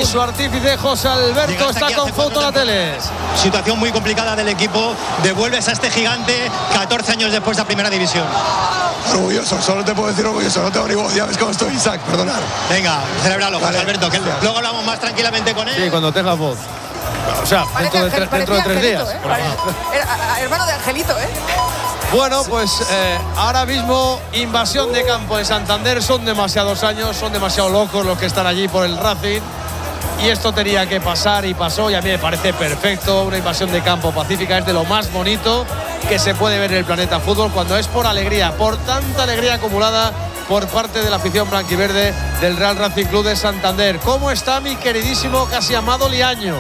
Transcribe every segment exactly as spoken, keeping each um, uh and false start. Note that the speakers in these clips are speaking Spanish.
y su artífice José Alberto está con foto en la tele. Situación muy complicada del equipo. Devuelves a este gigante catorce años después de la primera división. Orgulloso, solo te puedo decir orgulloso, no tengo ni voz, ya ves cómo estoy, Isaac, perdonad. Venga, celebralo, José Vale, Alberto, que gracias. luego hablamos más tranquilamente con él. Sí, cuando tengas voz. O sea, Parece dentro de, Ángel, tre- dentro de tres parecía días. Angelito, ¿eh? Era- hermano de Angelito, ¿eh? Bueno, pues eh, ahora mismo invasión de campo en Santander. Son demasiados años, son demasiado locos los que están allí por el Racing. Y esto tenía que pasar y pasó, y a mí me parece perfecto. Una invasión de campo pacífica es de lo más bonito que se puede ver en el planeta fútbol, cuando es por alegría, por tanta alegría acumulada por parte de la afición blanquiverde del Real Racing Club de Santander. ¿Cómo está mi queridísimo, casi amado Liaño?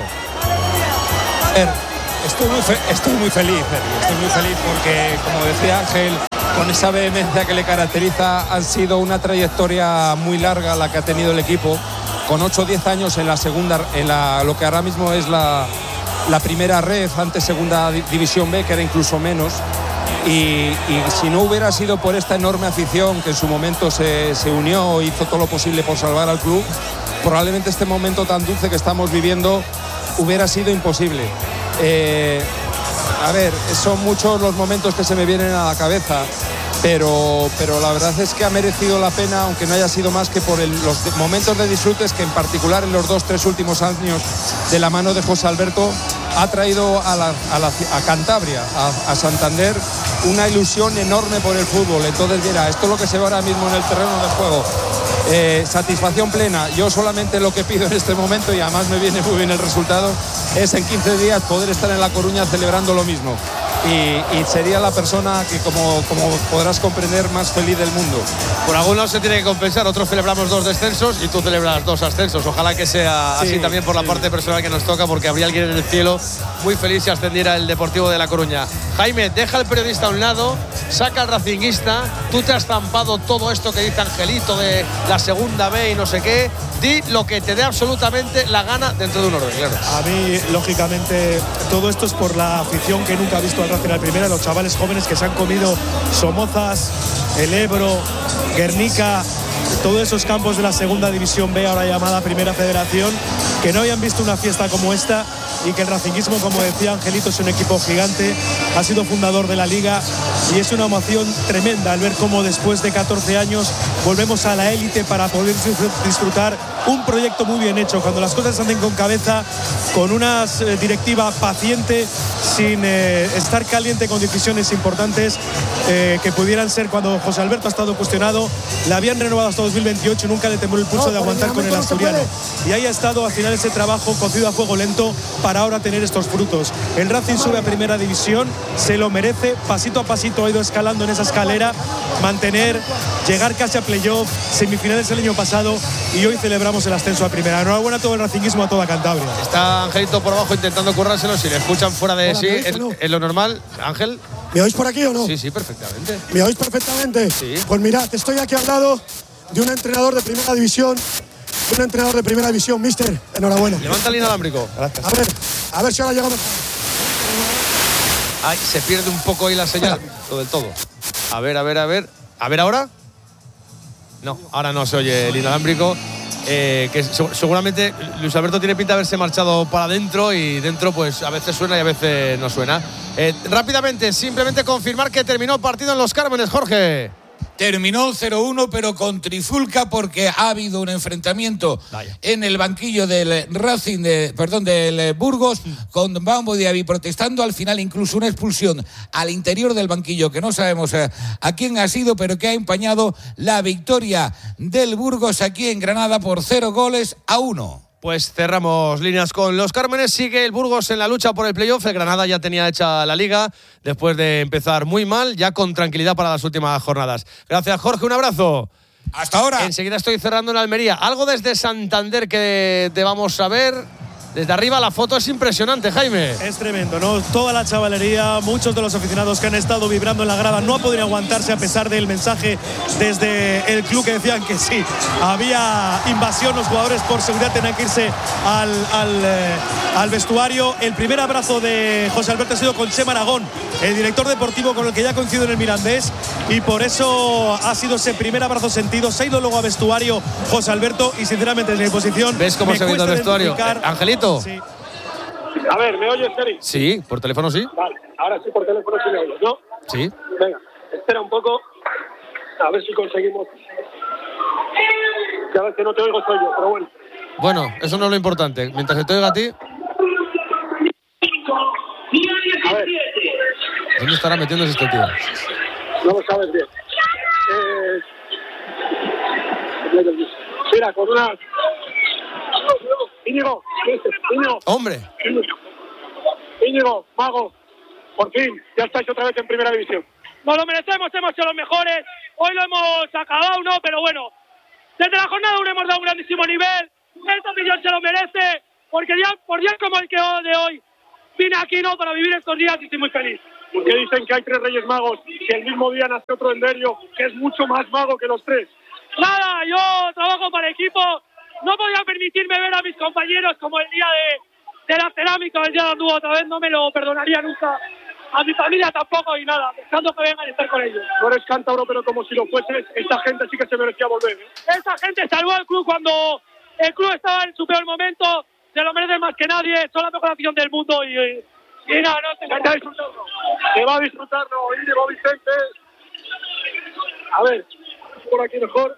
Estoy muy, fe- estoy muy feliz, Sergio. Estoy muy feliz porque, como decía Ángel, con esa vehemencia que le caracteriza, ha sido una trayectoria muy larga la que ha tenido el equipo, con ocho o diez años en la segunda, en la, lo que ahora mismo es la, la primera red, antes segunda di- división B, que era incluso menos. Y, y si no hubiera sido por esta enorme afición que en su momento se, se unió, hizo todo lo posible por salvar al club, probablemente este momento tan dulce que estamos viviendo hubiera sido imposible. Eh, a ver, son muchos los momentos que se me vienen a la cabeza, pero, pero la verdad es que ha merecido la pena, aunque no haya sido más que por el- los de- momentos de disfrutes que en particular en los dos, tres últimos años de la mano de José Alberto ha traído a, la- a, la- a Cantabria, a, a Santander, una ilusión enorme por el fútbol. Entonces, mira, esto es lo que se ve ahora mismo en el terreno de juego. Eh, satisfacción plena. Yo solamente lo que pido en este momento, y además me viene muy bien el resultado, es en quince días poder estar en La Coruña celebrando lo mismo. Y, y sería la persona que, como, como podrás comprender, más feliz del mundo. Por algún lado se tiene que compensar. Otros celebramos dos descensos y tú celebras dos ascensos. Ojalá que sea Sí, así también por la sí. parte personal que nos toca, porque habría alguien en el cielo muy feliz si ascendiera el Deportivo de La Coruña. Jaime, deja al periodista a un lado, saca al racinguista. Tú te has zampado todo esto que dice Angelito de la segunda B y no sé qué. Di lo que te dé absolutamente la gana dentro de un orden, claro. A mí, lógicamente, todo esto es por la afición que nunca ha visto al Racing en la primera, los chavales jóvenes que se han comido Somozas, el Ebro, Guernica, todos esos campos de la segunda división B, ahora llamada Primera Federación, que no habían visto una fiesta como esta, y que el racinguismo, como decía Angelito, es un equipo gigante, ha sido fundador de la liga, y es una emoción tremenda al ver cómo después de catorce años volvemos a la élite para poder disfrutar un proyecto muy bien hecho, cuando las cosas anden con cabeza, con una eh, directiva paciente, sin eh, estar caliente con decisiones importantes eh, que pudieran ser. Cuando José Alberto ha estado cuestionado, la habían renovado hasta dos mil veintiocho y nunca le tembló el pulso No, de aguantar con el no se asturiano, puede. y ahí ha estado al final ese trabajo cocido a fuego lento para ahora tener estos frutos. El Racing sube a primera división, se lo merece, pasito a pasito ha ido escalando en esa escalera, mantener, llegar casi a playoff, semifinales el año pasado, y hoy celebramos el ascenso a primera. Enhorabuena a todo el racinguismo, a toda Cantabria. Está Angelito por abajo intentando currárselo. Si le escuchan fuera de Hola, sí, ¿me oís es, o no? es lo normal. Ángel. ¿Me oís por aquí o no? Sí, sí, perfectamente. ¿Me oís perfectamente? Sí. Pues mirad, estoy aquí al lado de un entrenador de primera división, un entrenador de primera división, mister, enhorabuena. Levanta el inalámbrico. A ver, a ver si ahora llegamos. Ay, se pierde un poco ahí la señal. Todo del todo. A ver, a ver, a ver. A ver ahora. No, ahora no se oye el inalámbrico. Eh, que se- seguramente Luis Alberto tiene pinta de haberse marchado para adentro, y dentro pues a veces suena y a veces no suena. Eh, rápidamente, simplemente confirmar que terminó el partido en Los Cármenes, Jorge. Terminó cero uno, pero con trifulca, porque ha habido un enfrentamiento Vaya. en el banquillo del Racing, de, perdón, del Burgos, con Bambo Diaby protestando. Al final incluso una expulsión al interior del banquillo, que no sabemos eh, a quién ha sido, pero que ha empañado la victoria del Burgos aquí en Granada por cero goles a uno. Pues cerramos líneas con Los Cármenes. Sigue el Burgos en la lucha por el playoff. El Granada ya tenía hecha la liga después de empezar muy mal, ya con tranquilidad para las últimas jornadas. Gracias, Jorge. Un abrazo. Hasta ahora. Enseguida estoy cerrando en Almería. Algo desde Santander que debamos saber. Desde arriba la foto es impresionante, Jaime. Es tremendo, ¿no? Toda la chavalería, muchos de los aficionados que han estado vibrando en la grada no podrían aguantarse a pesar del mensaje desde el club que decían que sí, había invasión, los jugadores por seguridad tenían que irse al, al, eh, al vestuario. El primer abrazo de José Alberto ha sido con Chema Aragón, el director deportivo con el que ya coincido en el Mirandés, y por eso ha sido ese primer abrazo sentido. Se ha ido luego a vestuario José Alberto y sinceramente desde mi posición ¿ves cómo se ha ido el vestuario? Eh, Angelito. Sí. A ver, ¿me oyes, Eri? Sí, por teléfono sí. Vale, ahora sí por teléfono sí me oyes, ¿no? Sí. Venga, espera un poco, a ver si conseguimos. Ya ves que no te oigo soy yo, pero bueno. Bueno, eso no es lo importante. Mientras que te oiga a ti. A ver. ¿Dónde estará metiéndose este tío? No lo sabes bien. Eh... Mira, con una... Íñigo, Íñigo. ¡Hombre! Íñigo, Mago, por fin, ya estáis otra vez en primera división. Nos lo merecemos, hemos sido los mejores. Hoy lo hemos acabado, ¿no? Pero bueno, desde la jornada uno hemos dado un grandísimo nivel. Esta millón se lo merece, porque ya, por días como el que de hoy, vine aquí, ¿no? Para vivir estos días y estoy muy feliz. Porque dicen que hay tres Reyes Magos, que el mismo día nace otro Enderio, que es mucho más mago que los tres. Nada, yo trabajo para equipo. No podía permitirme ver a mis compañeros como el día de, de la cerámica, el día de Andúa, otra vez no me lo perdonaría nunca. A mi familia tampoco y nada, deseando que vengan a estar con ellos. No eres cántabro, pero como si lo fueses, esta gente sí que se merecía volver, ¿eh? Esta gente salvó al club cuando el club estaba en su peor momento, se lo merecen más que nadie, son la mejor acción del mundo y, y, y nada, no se va a disfrutarlo. Se va a disfrutarlo, Íñigo Vicente. A ver, por aquí mejor.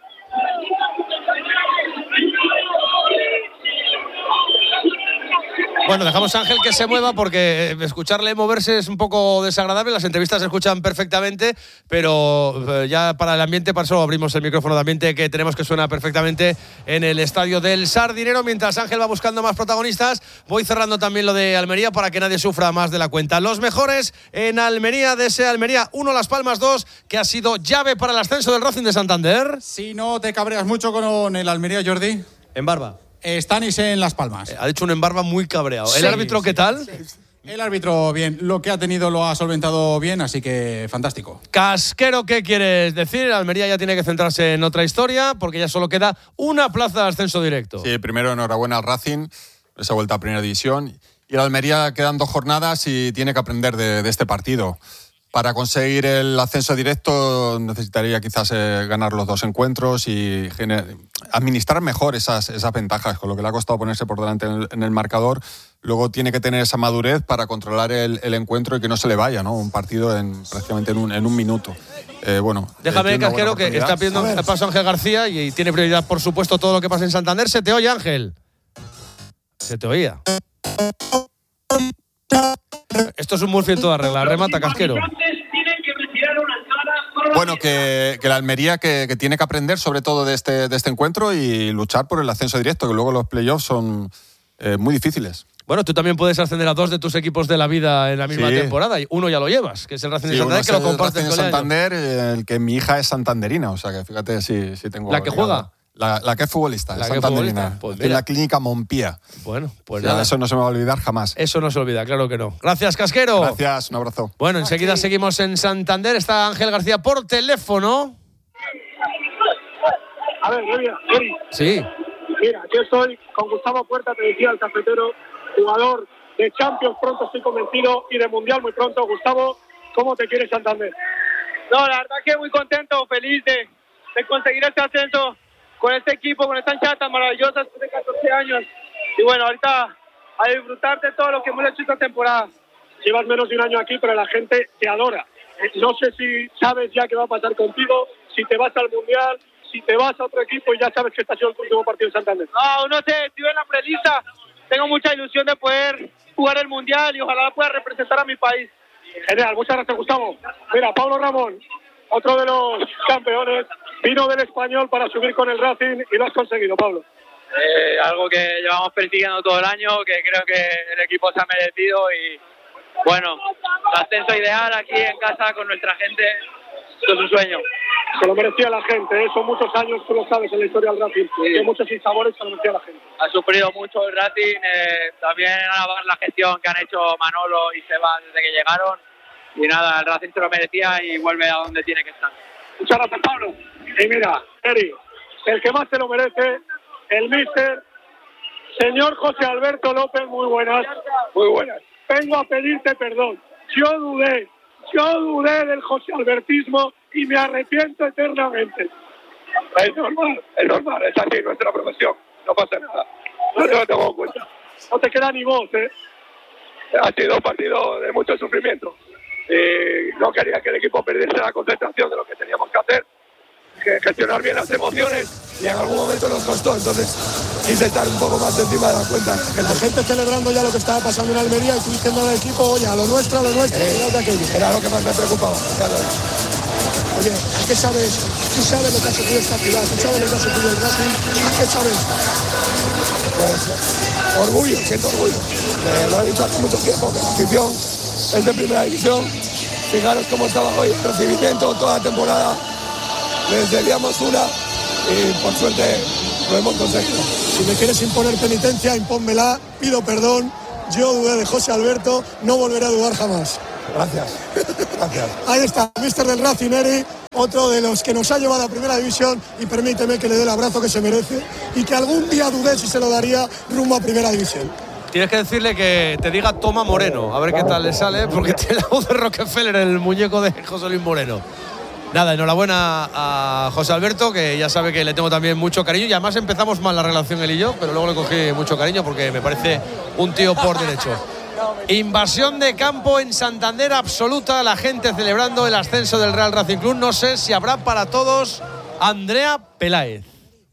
Bueno, dejamos a Ángel que se mueva porque escucharle moverse es un poco desagradable. Las entrevistas se escuchan perfectamente, pero ya para el ambiente, para eso abrimos el micrófono de ambiente que tenemos que suena perfectamente en el estadio del Sardinero. Mientras Ángel va buscando más protagonistas, voy cerrando también lo de Almería para que nadie sufra más de la cuenta. Los mejores en Almería, de ese Almería uno, Las Palmas dos, que ha sido llave para el ascenso del Racing de Santander. Si no te cabreas mucho con el Almería, Jordi. En barba. Stanis en Las Palmas. Eh, ha dicho un en barba muy cabreado. ¿El sí, árbitro sí, qué tal? Sí, sí. El árbitro bien, lo que ha tenido lo ha solventado bien, así que fantástico. Casquero, ¿qué quieres decir? Almería ya tiene que centrarse en otra historia porque ya solo queda una plaza de ascenso directo. Sí, primero enhorabuena al Racing, esa vuelta a primera división. Y el Almería quedan dos jornadas y tiene que aprender de, de este partido. Para conseguir el ascenso directo necesitaría quizás eh, ganar los dos encuentros y gener- administrar mejor esas, esas ventajas, con lo que le ha costado ponerse por delante en el, en el marcador. Luego tiene que tener esa madurez para controlar el, el encuentro y que no se le vaya, ¿no? Un partido en prácticamente en un, en un minuto. Eh, bueno, Déjame, eh, Casquero, que está pidiendo el paso a Ángel García y, y tiene prioridad, por supuesto, todo lo que pasa en Santander. ¿Se te oye, Ángel? Se te oía. Esto es un Murphy en toda regla. Remata, Casquero. Bueno, que, que la Almería que, que tiene que aprender sobre todo de este, de este encuentro y luchar por el ascenso directo, que luego los playoffs son eh, muy difíciles. Bueno, tú también puedes ascender a dos de tus equipos de la vida en la misma sí. temporada y uno ya lo llevas, que es el Racing Sí, de Santander, es que lo el compartes Racing con de el Santander, el que mi hija es santanderina, o sea que fíjate si, si tengo... ¿La que juega? La, la que es futbolista, la es que santanderina, futbolista. Pues en la clínica Montpía. Bueno, pues o sea, nada. eso no se me va a olvidar jamás. Eso no se olvida, claro que no. Gracias, Casquero. Gracias, un abrazo. Bueno, enseguida seguimos en Santander. Está Ángel García por teléfono. A ver, mira, Eri. Sí. Mira, aquí estoy con Gustavo Puerta, te decía el cafetero, jugador de Champions pronto, estoy convencido, y de Mundial muy pronto. Gustavo, ¿cómo te quiere Santander? No, la verdad que muy contento, feliz de, de conseguir este ascenso con este equipo, con esta hinchada tan maravillosa después de catorce años. Y bueno, ahorita a disfrutar de todo lo que hemos hecho esta temporada. Llevas menos de un año aquí, pero la gente te adora. No sé si sabes ya qué va a pasar contigo, si te vas al Mundial, si te vas a otro equipo y ya sabes que este ha sido el último partido en Santander. No, no sé, estoy en la prelista. Tengo mucha ilusión de poder jugar el Mundial y ojalá pueda representar a mi país. Genial, muchas gracias, Gustavo. Mira, Pablo Ramón, otro de los campeones, vino del Español para subir con el Racing y lo has conseguido, Pablo. Eh, algo que llevamos persiguiendo todo el año, que creo que el equipo se ha merecido y bueno, el ascenso ideal aquí en casa con nuestra gente, esto es un sueño. Se lo merecía la gente, ¿eh? Son muchos años, tú lo sabes, en la historia del Racing, sí. Hay muchos sinsabores, se lo merecía la gente. Ha sufrido mucho el Racing, eh, también alabar la gestión que han hecho Manolo y Seba desde que llegaron. Y nada, el Racing se lo merecía y vuelve a donde tiene que estar. Muchas gracias, Pablo. Y mira, Eri, el que más se lo merece, el míster, señor José Alberto López, muy buenas. Muy buenas. Vengo a pedirte perdón. Yo dudé, yo dudé del José Albertismo y me arrepiento eternamente. Es normal, es normal, es así nuestra profesión, no pasa nada. No te lo tengo en cuenta. No te queda ni voz, ¿eh? Ha sido un partido de mucho sufrimiento. Y no quería que el equipo perdiese la concentración de lo que teníamos que hacer, que gestionar bien las emociones, y en algún momento nos costó, entonces quise estar un poco más encima de la cuenta. La gente celebrando ya lo que estaba pasando en Almería y tú diciendo al equipo, oye, a lo nuestro, a lo nuestro, eh, de aquello. Era lo que más me preocupaba, claro. Oye, ¿qué sabes? Tú sabes lo que ha sufrido esta ciudad, tú sabes lo que ha sufrido el Racing, ¿qué sabes? Pues orgullo, siento orgullo. Eh, lo he dicho hace mucho tiempo, que la afición es de primera división. Fijaros cómo estaba hoy el recibimiento toda la temporada. Les debíamos una y por suerte lo hemos conseguido. Si me quieres imponer penitencia, impónmela, pido perdón. Yo dudé de José Alberto, no volveré a dudar jamás. Gracias, gracias. Ahí está, míster del Racing, Eri, otro de los que nos ha llevado a Primera División, y permíteme que le dé el abrazo que se merece y que algún día dudé si se lo daría rumbo a Primera División. Tienes que decirle que te diga Toma Moreno, a ver qué tal le sale, porque tiene la voz de Rockefeller, el muñeco de José Luis Moreno. Nada, enhorabuena a José Alberto, que ya sabe que le tengo también mucho cariño, y además empezamos mal la relación él y yo, pero luego le cogí mucho cariño porque me parece un tío por derecho. Invasión de campo en Santander absoluta, la gente celebrando el ascenso del Real Racing Club. No sé si habrá para todos. Andrea Peláez.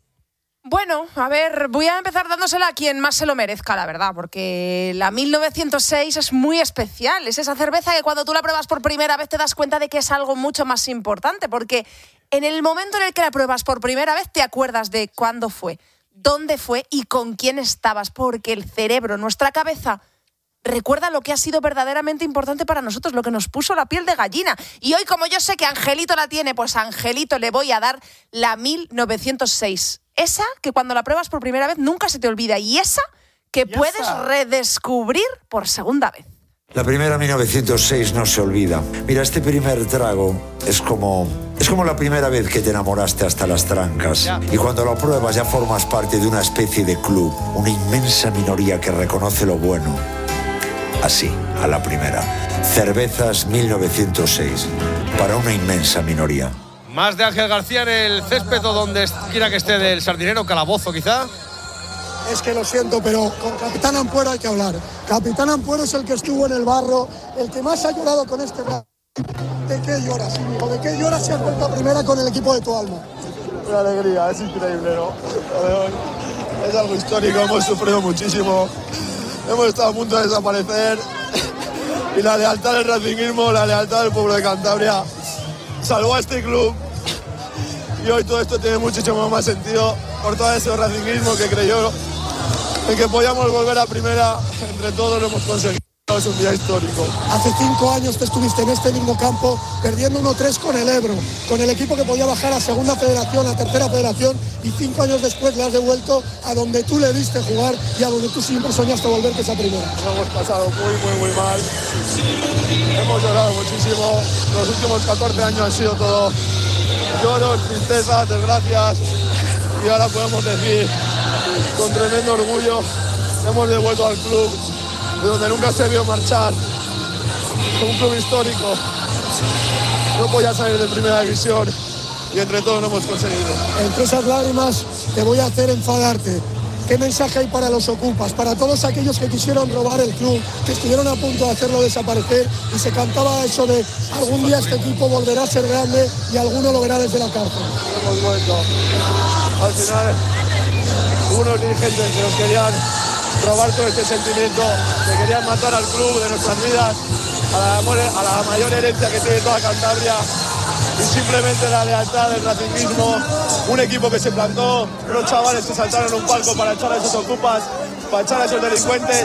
Bueno, a ver, voy a empezar dándosela a quien más se lo merezca, la verdad, porque la mil novecientos seis es muy especial. Es esa cerveza que cuando tú la pruebas por primera vez te das cuenta de que es algo mucho más importante, porque en el momento en el que la pruebas por primera vez te acuerdas de cuándo fue, dónde fue y con quién estabas, porque el cerebro, nuestra cabeza, recuerda lo que ha sido verdaderamente importante para nosotros, lo que nos puso la piel de gallina. Y hoy, como yo sé que Angelito la tiene, pues a Angelito le voy a dar la mil novecientos seis. Esa que cuando la pruebas por primera vez nunca se te olvida, y esa que Ya puedes está. redescubrir por segunda vez. La primera mil novecientos seis no se olvida. Mira, este primer trago es como, es como la primera vez que te enamoraste hasta las trancas. Ya. Y cuando lo pruebas ya formas parte de una especie de club, una inmensa minoría que reconoce lo bueno. Así, a la primera. Cervezas mil novecientos seis, para una inmensa minoría. Más de Ángel García en el césped o donde quiera que esté del Sardinero, Calabozo quizá. Es que lo siento, pero con Capitán Ampuero hay que hablar. Capitán Ampuero es el que estuvo en el barro, el que más ha llorado con este Racing. ¿De qué lloras, hijo? ¿De qué lloras si has vuelto a primera con el equipo de tu alma? Una alegría, es increíble, ¿no? Lo de hoy es algo histórico, hemos sufrido muchísimo, hemos estado a punto de desaparecer, y la lealtad del racinguismo, la lealtad del pueblo de Cantabria salvó a este club, y hoy todo esto tiene muchísimo más sentido por todo ese racinguismo que creyó en que podíamos volver a primera. Entre todos lo hemos conseguido. Es un día histórico. Hace cinco años te estuviste en este mismo campo perdiendo uno tres con el Ebro, con el equipo que podía bajar a segunda federación, a tercera federación, y cinco años después le has devuelto a donde tú le diste jugar y a donde tú siempre soñaste volver, que es a primera. Lo hemos pasado muy, muy, muy mal. Hemos llorado muchísimo. Los últimos catorce años han sido todo lloros, tristezas, desgracias. Y ahora podemos decir, con tremendo orgullo, hemos devuelto al club de donde nunca se vio marchar. Un club histórico. No podía salir de primera división y entre todos lo hemos conseguido. Entre esas lágrimas te voy a hacer enfadarte. ¿Qué mensaje hay para los ocupas? Para todos aquellos que quisieron robar el club, que estuvieron a punto de hacerlo desaparecer, y se cantaba eso de algún día este equipo volverá a ser grande y alguno lo verá desde la cárcel. Hemos vuelto. Al final, hubo unos dirigentes que nos querían robar todo este sentimiento, que querían matar al club de nuestras vidas, a la, a la mayor herencia que tiene toda Cantabria, y simplemente la lealtad del racinguismo, un equipo que se plantó, unos chavales que saltaron un palco para echar a esos ocupas, para echar a esos delincuentes,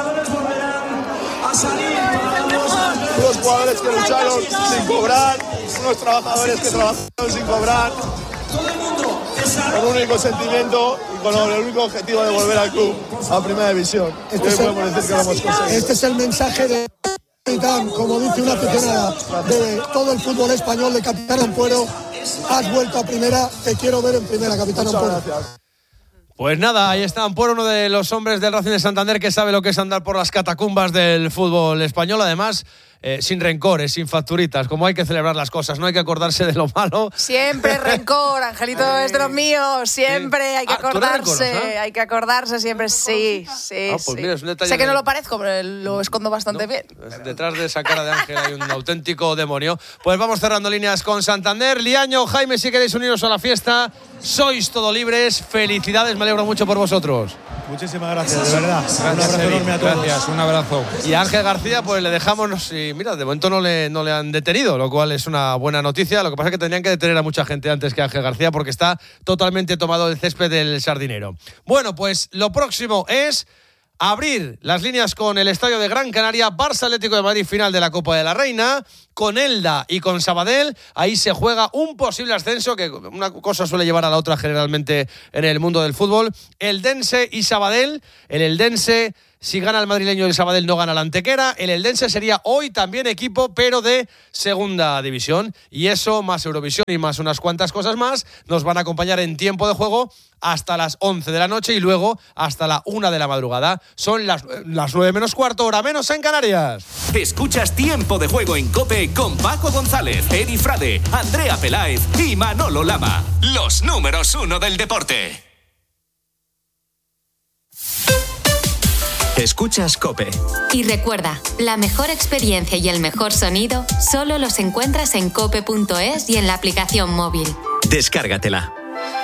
unos jugadores que lucharon sin cobrar, unos trabajadores que trabajaron sin cobrar, con un único sentimiento y con el único objetivo de volver al club a primera división. Este, es el, decir que lo hemos este es el mensaje de Capitán, como dice una aficionada de todo el fútbol español, de Capitán Ampuero. Has vuelto a primera, te quiero ver en primera, Capitán Muchas Ampuero. Gracias. Pues nada, ahí están por uno de los hombres del Racing de Santander que sabe lo que es andar por las catacumbas del fútbol español, además eh, sin rencores, sin facturitas, como hay que celebrar las cosas, no hay que acordarse de lo malo. Siempre rencor, Angelito Ay. es de los míos, siempre hay que ah, acordarse, rencorosa? hay que acordarse siempre, sí, sí, ah, pues sí. Mira, es un detalle sé que de... no lo parezco, pero lo escondo bastante no, bien. Detrás de esa cara de Ángel hay un auténtico demonio. Pues vamos cerrando líneas con Santander. Liaño, Jaime, si queréis uniros a la fiesta, sois todo libres, felicidades, me alegro mucho por vosotros. Muchísimas gracias, de verdad. Gracias, un abrazo Eddie. enorme a todos. Gracias, un abrazo. Y a Ángel García, pues le dejamos, y mira, de momento no le, no le han detenido, lo cual es una buena noticia. Lo que pasa es que tendrían que detener a mucha gente antes que a Ángel García porque está totalmente tomado el césped del Sardinero. Bueno, pues lo próximo es abrir las líneas con el estadio de Gran Canaria, Barça Atlético de Madrid, final de la Copa de la Reina, con Elda y con Sabadell. Ahí se juega un posible ascenso, que una cosa suele llevar a la otra generalmente en el mundo del fútbol. Eldense y Sabadell. El Eldense, si gana el madrileño y el Sabadell no gana la Antequera. El Eldense sería hoy también equipo, pero de segunda división. Y eso, más Eurovisión y más unas cuantas cosas más, nos van a acompañar en tiempo de juego hasta las once de la noche y luego hasta la una de la madrugada. Son las, las nueve menos cuarto, hora menos en Canarias. Escuchas Tiempo de Juego en COPE con Paco González, Eri Frade, Andrea Peláez y Manolo Lama. Los números uno del deporte. Escuchas COPE. Y recuerda, la mejor experiencia y el mejor sonido solo los encuentras en cope punto es y en la aplicación móvil. Descárgatela.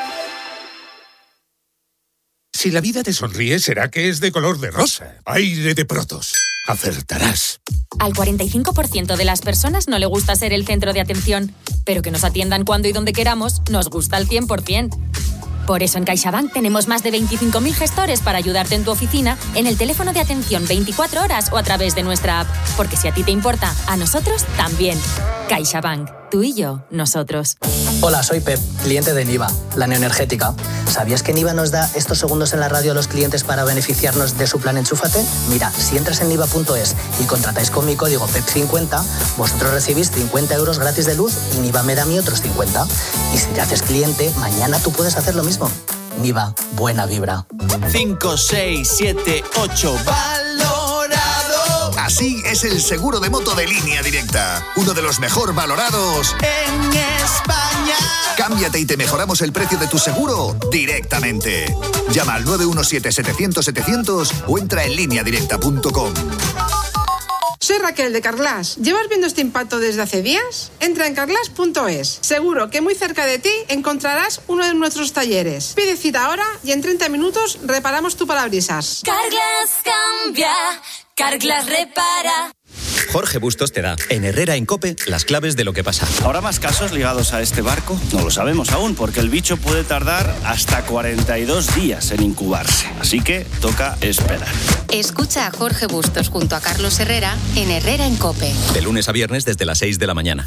Si la vida te sonríe, será que es de color de rosa. Aire de Protos. Acertarás. Al cuarenta y cinco por ciento de las personas no le gusta ser el centro de atención, pero que nos atiendan cuando y donde queramos nos gusta al cien por ciento. Por eso en CaixaBank tenemos más de veinticinco mil gestores para ayudarte en tu oficina, en el teléfono de atención veinticuatro horas o a través de nuestra app. Porque si a ti te importa, a nosotros también. CaixaBank. Tú y yo, nosotros. Hola, soy Pep, cliente de Niva, la neoenergética. ¿Sabías que Niva nos da estos segundos en la radio a los clientes para beneficiarnos de su plan Enchúfate? Mira, si entras en niva punto es y contratáis con mi código P E P cincuenta, vosotros recibís cincuenta euros gratis de luz y Niva me da a mí otros cincuenta. Y si te haces cliente, mañana tú puedes hacer lo mismo. Niva, buena vibra. cinco, seis, siete, ocho, valorado. Así es el seguro de moto de Línea Directa. Uno de los mejor valorados en España. Cámbiate y te mejoramos el precio de tu seguro directamente. Llama al nueve uno siete, setecientos, setecientos o entra en línea directa punto com. Soy Raquel de Carglass. ¿Llevas viendo este impacto desde hace días? Entra en carglass punto es. Seguro que muy cerca de ti encontrarás uno de nuestros talleres. Pide cita ahora y en treinta minutos reparamos tu parabrisas. Carglass cambia, Carglass repara. Jorge Bustos te da, en Herrera en COPE, las claves de lo que pasa. ¿Habrá más casos ligados a este barco? No lo sabemos aún, porque el bicho puede tardar hasta cuarenta y dos días en incubarse. Así que toca esperar. Escucha a Jorge Bustos junto a Carlos Herrera en Herrera en COPE. De lunes a viernes desde las seis de la mañana.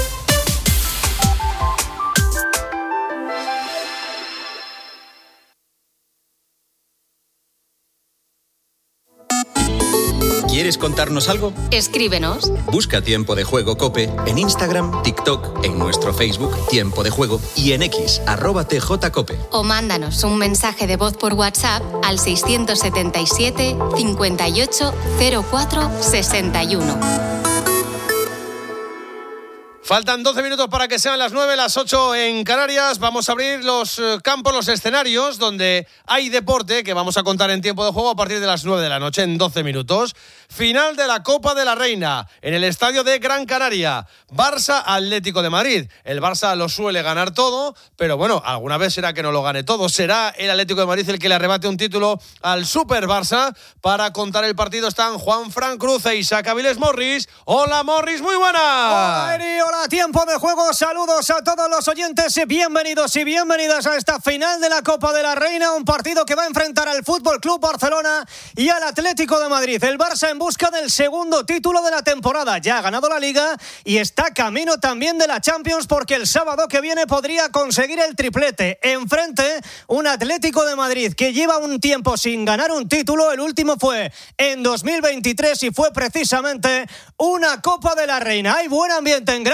¿Quieres contarnos algo? Escríbenos. Busca Tiempo de Juego COPE en Instagram, TikTok, en nuestro Facebook Tiempo de Juego y en X, arroba tjcope. O mándanos un mensaje de voz por WhatsApp al seiscientos setenta y siete, cincuenta y ocho, cero cuatro, sesenta y uno. Faltan doce minutos para que sean las nueve, las ocho en Canarias. Vamos a abrir los campos, los escenarios donde hay deporte que vamos a contar en tiempo de juego a partir de las nueve de la noche en doce minutos. Final de la Copa de la Reina en el estadio de Gran Canaria. Barça Atlético de Madrid. El Barça lo suele ganar todo, pero bueno, alguna vez será que no lo gane todo. Será el Atlético de Madrid el que le arrebate un título al Super Barça. Para contar el partido están Juan Fran Cruz e Isaac Avilés Morris. Hola Morris, muy buenas. Hola Eri, hola, tiempo de juego. Saludos a todos los oyentes. Bienvenidos y bienvenidas a esta final de la Copa de la Reina. Un partido que va a enfrentar al Fútbol Club Barcelona y al Atlético de Madrid. El Barça en busca del segundo título de la temporada. Ya ha ganado la Liga y está camino también de la Champions, porque el sábado que viene podría conseguir el triplete. Enfrente, un Atlético de Madrid que lleva un tiempo sin ganar un título. El último fue en dos mil veintitrés y fue precisamente una Copa de la Reina. Hay buen ambiente en Gran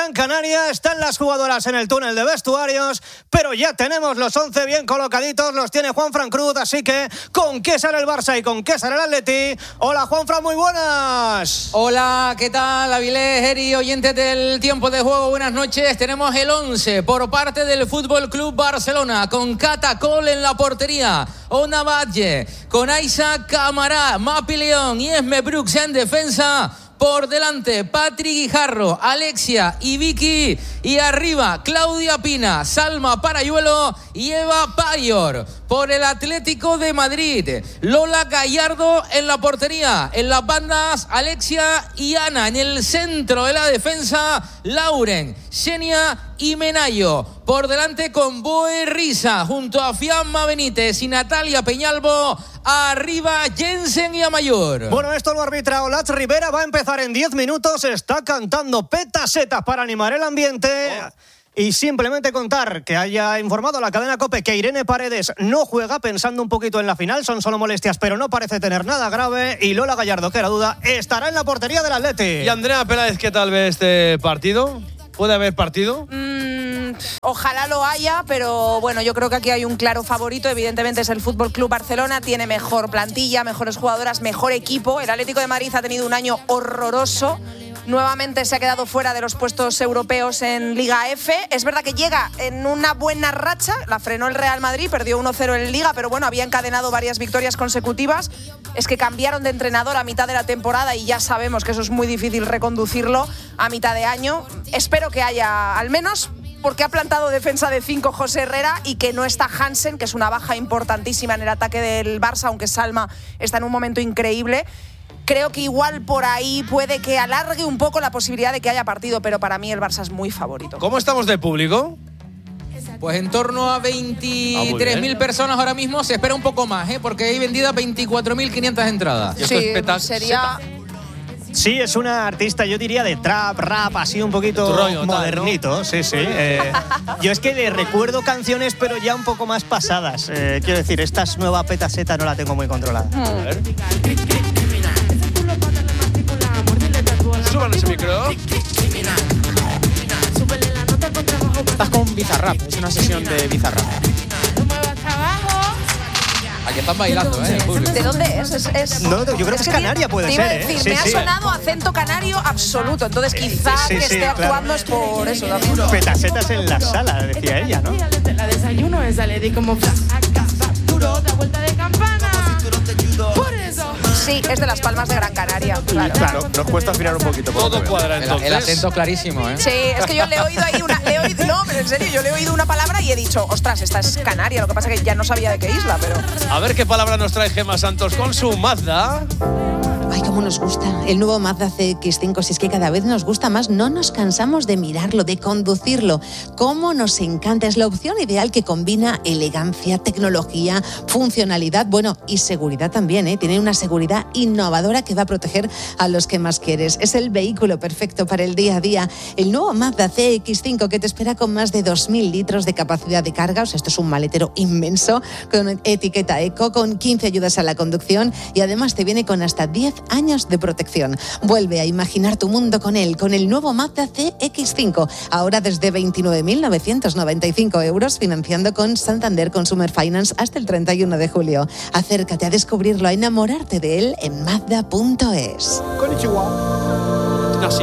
Gran Canaria. Están las jugadoras en el túnel de vestuarios, pero ya tenemos los once bien colocaditos. Los tiene Juanfran Cruz, así que ¿con qué sale el Barça y con qué sale el Atleti? Hola, Juanfran, muy buenas. Hola, ¿qué tal, Avilés, Eri, oyentes del tiempo de juego? Buenas noches. Tenemos el once por parte del Fútbol Club Barcelona, con Cata Cole en la portería, Ona Badge, con Aisa Camará, Mapi León y Esme Brooks en defensa. Por delante, Patri Guijarro, Alexia y Vicky. Y arriba, Claudia Pina, Salma Parayuelo y Eva Payor. Por el Atlético de Madrid, Lola Gallardo en la portería. En las bandas, Alexia y Ana. En el centro de la defensa, Lauren, Xenia y Menayo. Por delante con Boe Risa, junto a Fiamma Benítez y Natalia Peñalbo. Arriba, Jensen y Amayor. Bueno, esto lo arbitra Olatz Rivera. Va a empezar en diez minutos. Está cantando petasetas para animar el ambiente. Oh. Y simplemente contar que haya informado la cadena COPE que Irene Paredes no juega, pensando un poquito en la final. Son solo molestias, pero no parece tener nada grave. Y Lola Gallardo, que era duda, estará en la portería del Atleti. Y Andrea Peláez, ¿qué tal ve este partido? ¿Puede haber partido? Mm, ojalá lo haya, pero bueno, yo creo que aquí hay un claro favorito. Evidentemente es el Fútbol Club Barcelona. Tiene mejor plantilla, mejores jugadoras, mejor equipo. El Atlético de Madrid ha tenido un año horroroso. Nuevamente se ha quedado fuera de los puestos europeos en Liga F. Es verdad que llega en una buena racha. La frenó el Real Madrid, perdió uno cero en Liga, pero bueno, había encadenado varias victorias consecutivas. Es que cambiaron de entrenador a mitad de la temporada y ya sabemos que eso es muy difícil reconducirlo a mitad de año. Espero que haya, al menos, porque ha plantado defensa de cinco José Herrera y que no está Hansen, que es una baja importantísima en el ataque del Barça, aunque Salma está en un momento increíble. Creo que igual por ahí puede que alargue un poco la posibilidad de que haya partido, pero para mí el Barça es muy favorito. ¿Cómo estamos de público? Pues en torno a veintitrés mil ah, personas ahora mismo. Se espera un poco más, ¿eh? Porque hay vendidas veinticuatro mil quinientas entradas. Sí, es sería... Sí, es una artista, yo diría, de trap, rap, así un poquito rollo, modernito. Tal, ¿no? Sí, sí. Eh, yo es que le recuerdo canciones, pero ya un poco más pasadas. Eh, quiero decir, esta nueva petaseta no la tengo muy controlada. A ver. Suban ese micro. Estás con Bizarrap, es una sesión de Bizarrap. Aquí están bailando, ¿eh? ¿De dónde es? es, es no, yo creo es que es canaria, puede te ser. Iba a decir, ¿eh? Sí, me sí. ha sonado acento canario absoluto, entonces quizá sí, sí, que esté claro. actuando es por eso también. Petasetas en la sala, decía ella, ¿no? La desayuno, esa le di como duro, otra vuelta de campana. Por eso. Sí, es de Las Palmas de Gran Canaria. Claro, claro nos cuesta afinar un poquito. Todo cuadra entonces. El, el acento clarísimo, ¿eh? Sí, es que yo le he oído ahí una... Le he oído, no, pero en serio, yo le he oído una palabra y he dicho, ostras, esta es Canaria. Lo que pasa es que ya no sabía de qué isla, pero... A ver qué palabra nos trae Gemma Santos con su Mazda. Ay, cómo nos gusta el nuevo Mazda C X cinco, si es que cada vez nos gusta más, no nos cansamos de mirarlo, de conducirlo. Cómo nos encanta, es la opción ideal que combina elegancia, tecnología, funcionalidad, bueno, y seguridad también, ¿eh? Tiene una seguridad innovadora que va a proteger a los que más quieres. Es el vehículo perfecto para el día a día. El nuevo Mazda C X cinco que te espera con más de dos mil litros de capacidad de carga, o sea, esto es un maletero inmenso, con etiqueta eco, con quince ayudas a la conducción y además te viene con hasta diez años de protección. Vuelve a imaginar tu mundo con él, con el nuevo Mazda C X cinco, ahora desde veintinueve mil novecientos noventa y cinco euros, financiando con Santander Consumer Finance hasta el treinta y uno de julio. Acércate a descubrirlo, a enamorarte de él en mazda punto es. Konnichiwa. Así.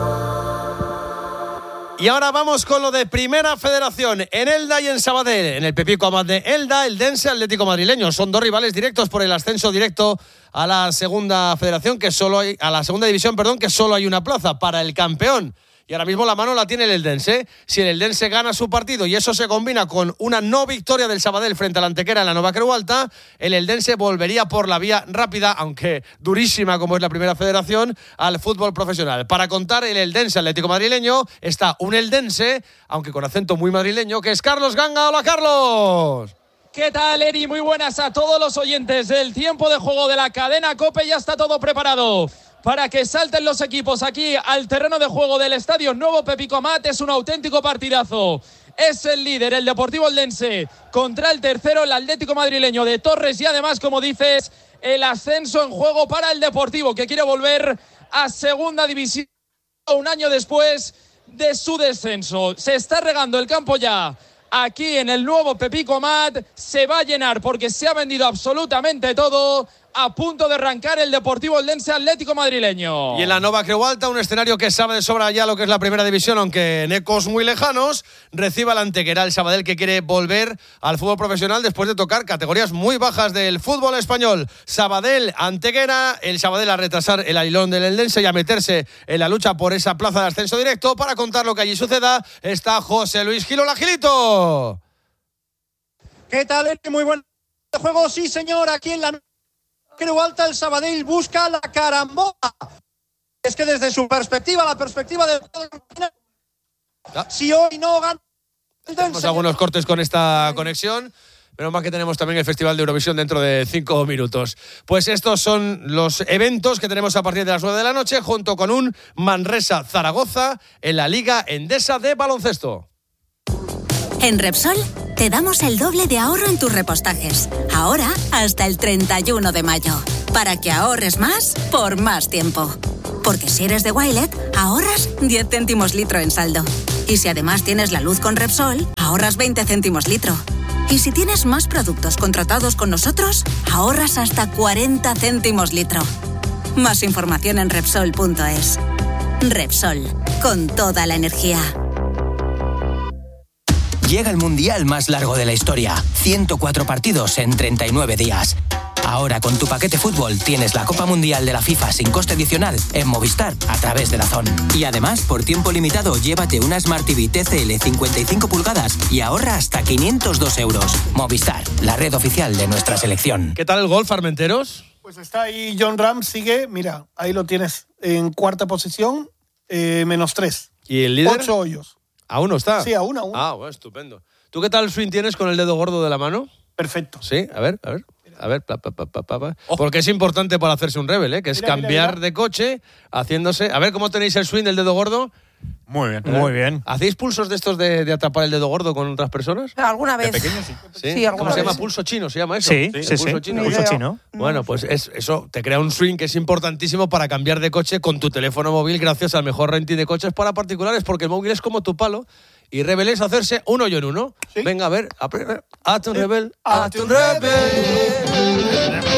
Y ahora vamos con lo de Primera Federación en Elda y en Sabadell. En el Pepico Amat de Elda, el Dense Atlético Madrileño. Son dos rivales directos por el ascenso directo a la Segunda Federación, que solo hay, a la Segunda División, perdón, que solo hay una plaza para el campeón. Y ahora mismo la mano la tiene el Eldense. Si el Eldense gana su partido y eso se combina con una no victoria del Sabadell frente al Antequera en la Nova Creu Alta, el Eldense volvería por la vía rápida, aunque durísima como es la Primera Federación, al fútbol profesional. Para contar el Eldense Atlético Madrileño está un Eldense, aunque con acento muy madrileño, que es Carlos Ganga. ¡Hola, Carlos! ¿Qué tal, Eri? Muy buenas a todos los oyentes del tiempo de juego de la cadena COPE. Ya está todo preparado para que salten los equipos aquí al terreno de juego del Estadio Nuevo Pepico Amat. Es un auténtico partidazo. Es el líder, el Deportivo Eldense, contra el tercero, el Atlético Madrileño de Torres. Y además, como dices, el ascenso en juego para el Deportivo, que quiere volver a Segunda División un año después de su descenso. Se está regando el campo ya. Aquí en el nuevo Pepico Amat se va a llenar porque se ha vendido absolutamente todo. A punto de arrancar el Deportivo Eldense Atlético madrileño. Y en la Nova Creu Alta, un escenario que sabe de sobra ya lo que es la primera división, aunque en ecos muy lejanos, recibe al Antequera, el Sabadell, que quiere volver al fútbol profesional después de tocar categorías muy bajas del fútbol español. Sabadell, Antequera, el Sabadell a retrasar el alilón del Eldense y a meterse en la lucha por esa plaza de ascenso directo. Para contar lo que allí suceda, está José Luis Gil. ¡Hola, Gilito! ¿Qué tal? Muy buen juego, sí señor, aquí en la Creu Alta el Sabadell busca la carambola. Es que desde su perspectiva, la perspectiva de ah. si hoy no gana tenemos algunos cortes con esta conexión. Menos mal que tenemos también el Festival de Eurovisión dentro de cinco minutos. Pues estos son los eventos que tenemos a partir de las nueve de la noche, junto con un Manresa-Zaragoza en la Liga Endesa de baloncesto. En Repsol te damos el doble de ahorro en tus repostajes. Ahora hasta el treinta y uno de mayo. Para que ahorres más por más tiempo. Porque si eres de Wilet, ahorras diez céntimos litro en saldo. Y si además tienes la luz con Repsol, ahorras veinte céntimos litro. Y si tienes más productos contratados con nosotros, ahorras hasta cuarenta céntimos litro. Más información en Repsol punto es. Repsol, con toda la energía. Llega el mundial más largo de la historia. ciento cuatro partidos en treinta y nueve días. Ahora con tu paquete fútbol tienes la Copa Mundial de la FIFA sin coste adicional en Movistar a través de DAZN. Y además, por tiempo limitado, llévate una Smart T V T C L cincuenta y cinco pulgadas y ahorra hasta quinientos dos euros. Movistar, la red oficial de nuestra selección. ¿Qué tal el golf, Armenteros? Pues está ahí John Ram, sigue, mira, ahí lo tienes en cuarta posición, eh, menos tres. ¿Y el líder? Ocho hoyos. ¿Aún no está? Sí, aún, aún. Ah, bueno, estupendo. ¿Tú qué tal swing tienes con el dedo gordo de la mano? Perfecto. Sí, a ver, a ver. A ver, pa, pa, pa, pa, pa. Porque es importante para hacerse un Rebel, ¿eh? Que es mira, cambiar mira, mira. de coche haciéndose... A ver, ¿cómo tenéis el swing del dedo gordo? Muy bien, muy bien. ¿Hacéis pulsos de estos de, de atrapar el dedo gordo con otras personas? Alguna vez. De pequeño, sí. ¿Sí? Sí, alguna ¿Cómo se vez. llama? ¿Pulso chino se llama eso? Sí, sí, sí. Pulso sí. chino. Pulso chino. Bueno, pues es, eso te crea un swing que es importantísimo para cambiar de coche con tu teléfono móvil gracias al mejor renting de coches para particulares, porque el móvil es como tu palo. Y Rebel es hacerse un hoyo en uno. ¿Sí? Venga, a ver. Hazte un Rebel. Hazte un Rebel.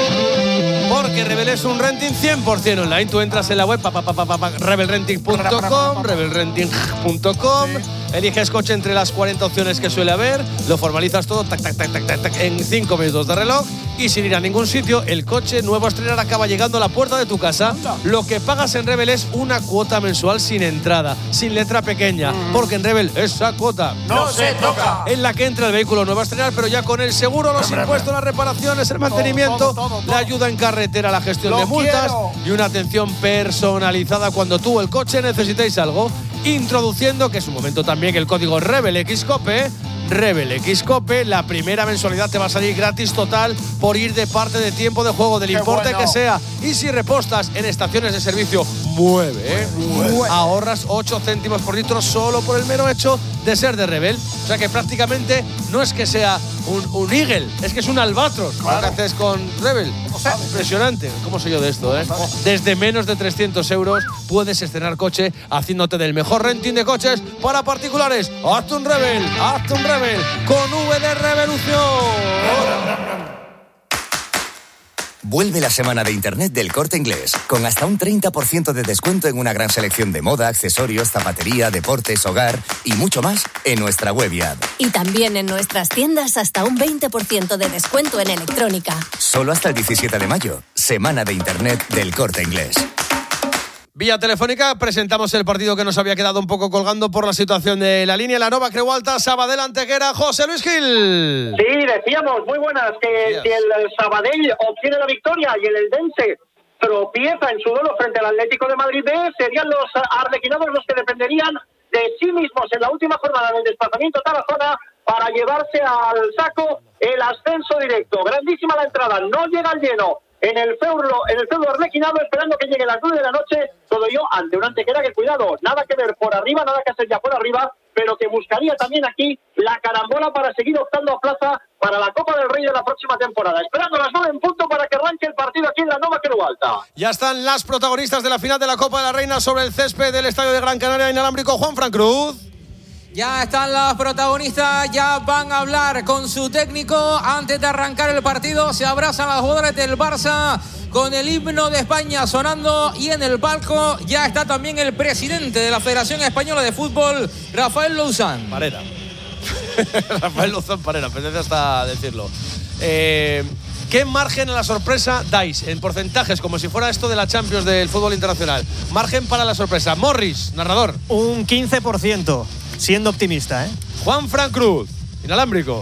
Porque Rebel es un renting cien por ciento online. Tú entras en la web pa, pa, pa, pa, pa, rebel renting punto com, rebel renting punto com, sí. Eliges coche entre las cuarenta opciones que suele haber, lo formalizas todo tac, tac, tac, tac, tac, tac, en cinco minutos de reloj y sin ir a ningún sitio, el coche nuevo a estrenar acaba llegando a la puerta de tu casa. Lo que pagas en Rebel es una cuota mensual sin entrada, sin letra pequeña, mm. porque en Rebel esa cuota no se toca. En la que entra el vehículo nuevo a estrenar, pero ya con el seguro, los impuestos, las reparaciones, el mantenimiento, todo, todo, todo, todo. La ayuda en carretera, la gestión Lo de multas quiero. Y una atención personalizada cuando tú o el coche necesitéis algo. Introduciendo, que es un momento también, el código RebelXCOPE, RebelXCOPE, la primera mensualidad te va a salir gratis total por ir de parte de tiempo de juego, del Qué importe bueno. que sea. Y si repostas en estaciones de servicio, mueve, ¿eh? mueve. Ahorras ocho céntimos por litro solo por el mero hecho de ser de Rebel. O sea que prácticamente no es que sea un, un Eagle, es que es un albatros. Claro. Lo que haces con Rebel. O sea, impresionante. ¿Cómo soy yo de esto, eh? Desde menos de trescientos euros puedes estrenar coche haciéndote del mejor renting de coches para particulares. Hazte un Rebel, hazte un Rebel con V de Revolución. Vuelve la semana de Internet del Corte Inglés, con hasta un treinta por ciento de descuento en una gran selección de moda, accesorios, zapatería, deportes, hogar y mucho más en nuestra web y app. Y también en nuestras tiendas hasta un veinte por ciento de descuento en electrónica. Solo hasta el diecisiete de mayo, semana de Internet del Corte Inglés. Vía telefónica presentamos el partido que nos había quedado un poco colgando por la situación de la línea. La Nova Creu Alta, Sabadell Antequera, José Luis Gil. Sí, decíamos, muy buenas, que si el Sabadell obtiene la victoria y el Eldense tropieza en su duelo frente al Atlético de Madrid B, serían los arlequinados los que dependerían de sí mismos en la última jornada del desplazamiento a Tarazona para llevarse al saco el ascenso directo. Grandísima la entrada, no llega al lleno en el feudo, en el feudo arlequinado, esperando que llegue las nueve de la noche, todo ello ante una Antequera que, cuidado, nada que ver por arriba, nada que hacer ya por arriba, pero que buscaría también aquí la carambola para seguir optando a plaza para la Copa del Rey de la próxima temporada. Esperando las nueve en punto para que arranque el partido aquí en la Nova Creu Alta. Ya están las protagonistas de la final de la Copa de la Reina sobre el césped del Estadio de Gran Canaria inalámbrico. Juanfran Cruz. Ya están las protagonistas, ya van a hablar con su técnico antes de arrancar el partido. Se abrazan las jugadoras del Barça con el himno de España sonando, y en el palco ya está también el presidente de la Federación Española de Fútbol, Rafael Louzán. Parera. Rafael Louzán Parera, apetece hasta decirlo. Eh, ¿Qué margen a la sorpresa dais en porcentajes, como si fuera esto de la Champions del fútbol internacional? Margen para la sorpresa. Morris, narrador. Un quince por ciento, siendo optimista, ¿eh? Juanfran Cruz, inalámbrico.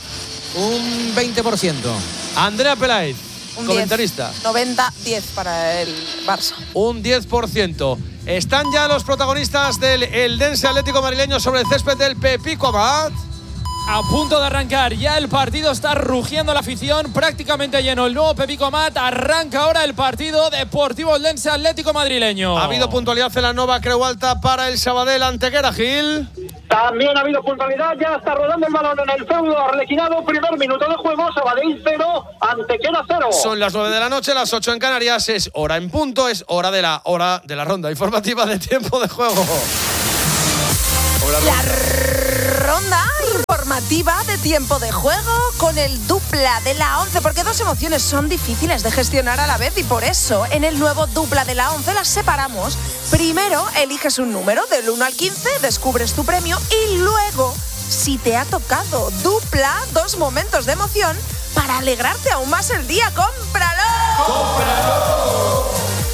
Un veinte por ciento. Andrea Peláez, un comentarista. noventa diez para el Barça. Un diez por ciento. Están ya los protagonistas del Eldense Atlético Madrileño sobre el césped del Pepico Amat. A punto de arrancar, ya el partido está rugiendo la afición, prácticamente lleno el nuevo Pepico Amat. Arranca ahora el partido Deportivo Eldense Atlético Madrileño. Ha habido puntualidad en la Nova Creu Alta para el Sabadell Antequera, Gil. También ha habido puntualidad, ya está rodando el balón en el feudo arlequinado. Primer minuto de juego, Sabadell cero, Antequera cero. Son las nueve de la noche, las ocho en Canarias. Es hora en punto, es hora de la hora de la ronda informativa de tiempo de juego. Hola, la ronda informativa de tiempo de juego con el dupla de la once, porque dos emociones son difíciles de gestionar a la vez y por eso en el nuevo dupla de la once las separamos. Primero eliges un número del uno al quince, descubres tu premio y luego, si te ha tocado dupla, dos momentos de emoción para alegrarte aún más el día. ¡Cómpralo! ¡Cómpralo!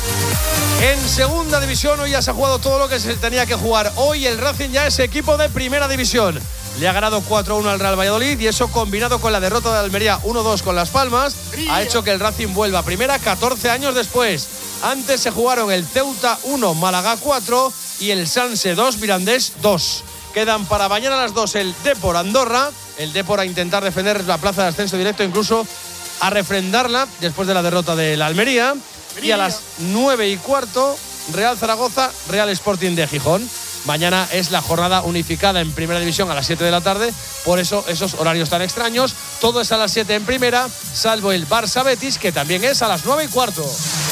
En segunda división hoy ya se ha jugado todo lo que se tenía que jugar. Hoy el Racing ya es equipo de primera división. Le ha ganado cuatro a uno al Real Valladolid y eso, combinado con la derrota de Almería uno dos con Las Palmas, ha hecho que el Racing vuelva a primera catorce años después. Antes se jugaron el Ceuta uno, Málaga cuatro y el Sanse dos, Mirandés dos. Quedan para mañana a las dos el Depor Andorra. El Depor a intentar defender la plaza de ascenso directo, incluso a refrendarla después de la derrota de la Almería. Y a las nueve y cuarto, Real Zaragoza, Real Sporting de Gijón. Mañana es la jornada unificada en primera división a las siete de la tarde. Por eso esos horarios tan extraños. Todo es a las siete en primera, salvo el Barça Betis, que también es a las nueve y cuarto.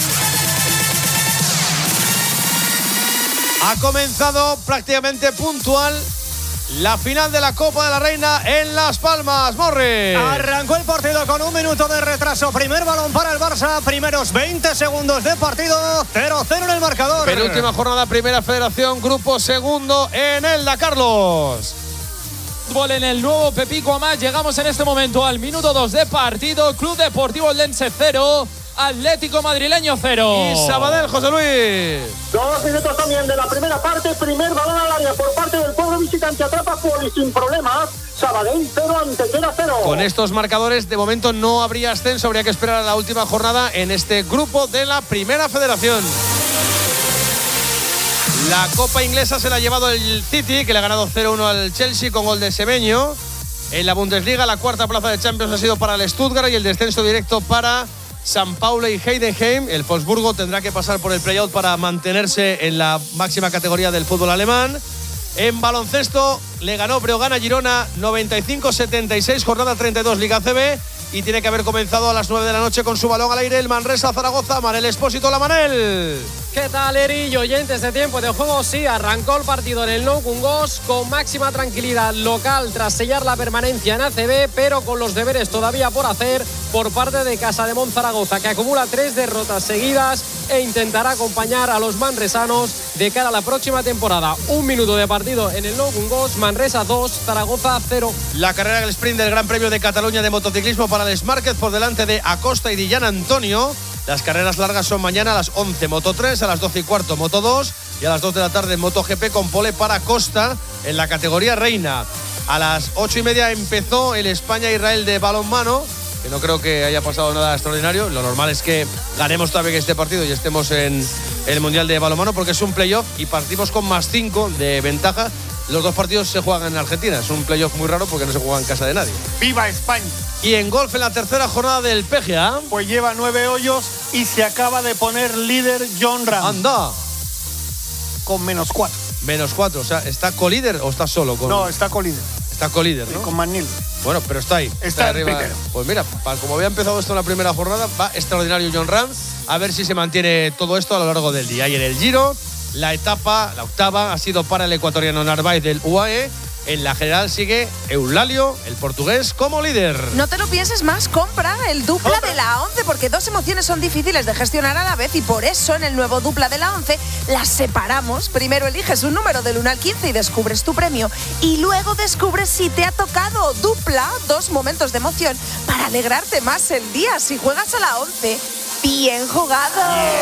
Ha comenzado prácticamente puntual la final de la Copa de la Reina en Las Palmas. Morris. Arrancó el partido con un minuto de retraso. Primer balón para el Barça. Primeros veinte segundos de partido. cero cero en el marcador. Penúltima jornada, Primera Federación. Grupo segundo en Elda, Carlos. Fútbol en el nuevo Pepico Amat. Llegamos en este momento al minuto dos de partido. Club Deportivo Eldense cero. Atlético Madrileño cero. Y Sabadell, José Luis. Dos minutos también de la primera parte. Primer balón al área por parte del pueblo visitante. Atrapa Poli sin problemas. Sabadell cero, Antequera cero. Con estos marcadores, de momento no habría ascenso. Habría que esperar a la última jornada en este grupo de la Primera Federación. La Copa Inglesa se la ha llevado el City, que le ha ganado cero uno al Chelsea con gol de Semeño. En la Bundesliga, la cuarta plaza de Champions ha sido para el Stuttgart y el descenso directo para San Paulo y Heidenheim. El Wolfsburgo tendrá que pasar por el play-out para mantenerse en la máxima categoría del fútbol alemán. En baloncesto le ganó Breogán a Girona noventa y cinco setenta y seis, jornada treinta y dos Liga C B, y tiene que haber comenzado a las nueve de la noche con su balón al aire el Manresa Zaragoza. Manel Espósito, la Manel. ¿Qué tal, Eri y oyentes de tiempo de juego? Sí, arrancó el partido en el Nou Cungós con máxima tranquilidad local tras sellar la permanencia en A C B, pero con los deberes todavía por hacer por parte de Casademont Zaragoza, que acumula tres derrotas seguidas e intentará acompañar a los manresanos de cara a la próxima temporada. Un minuto de partido en el Nou Cungós, Manresa dos, Zaragoza cero. La carrera del sprint del Gran Premio de Cataluña de motociclismo para el Smarket por delante de Acosta y Dillan Antonio. Las carreras largas son mañana a las once Moto tres, a las doce y cuarto Moto dos y a las dos de la tarde MotoGP con pole para Costa en la categoría reina. A las ocho y media empezó el España-Israel de balonmano, que no creo que haya pasado nada extraordinario. Lo normal es que ganemos también este partido y estemos en el Mundial de balonmano, porque es un playoff y partimos con más cinco de ventaja. Los dos partidos se juegan en Argentina. Es un playoff muy raro porque no se juega en casa de nadie. ¡Viva España! Y en golf, en la tercera jornada del P G A, pues lleva nueve hoyos y se acaba de poner líder John Ram. ¡Anda! Con menos cuatro. Menos cuatro, o sea, ¿está colíder o está solo? Con... No, está colíder. Está colíder, ¿no? Sí, con Manil. Bueno, pero está ahí. Está, está arriba. primero. Pues mira, como había empezado esto en la primera jornada, va extraordinario John Ram. A ver si se mantiene todo esto a lo largo del día. Y en el Giro, la etapa, la octava, ha sido para el ecuatoriano Narváez del U A E. En la general sigue Eulalio, el portugués, como líder. No te lo pienses más, compra el dupla de la once, porque dos emociones son difíciles de gestionar a la vez y por eso en el nuevo dupla de la once las separamos. Primero eliges un número del uno al quince y descubres tu premio y luego descubres si te ha tocado. Dupla, dos momentos de emoción para alegrarte más el día. Si juegas a la once, bien jugado.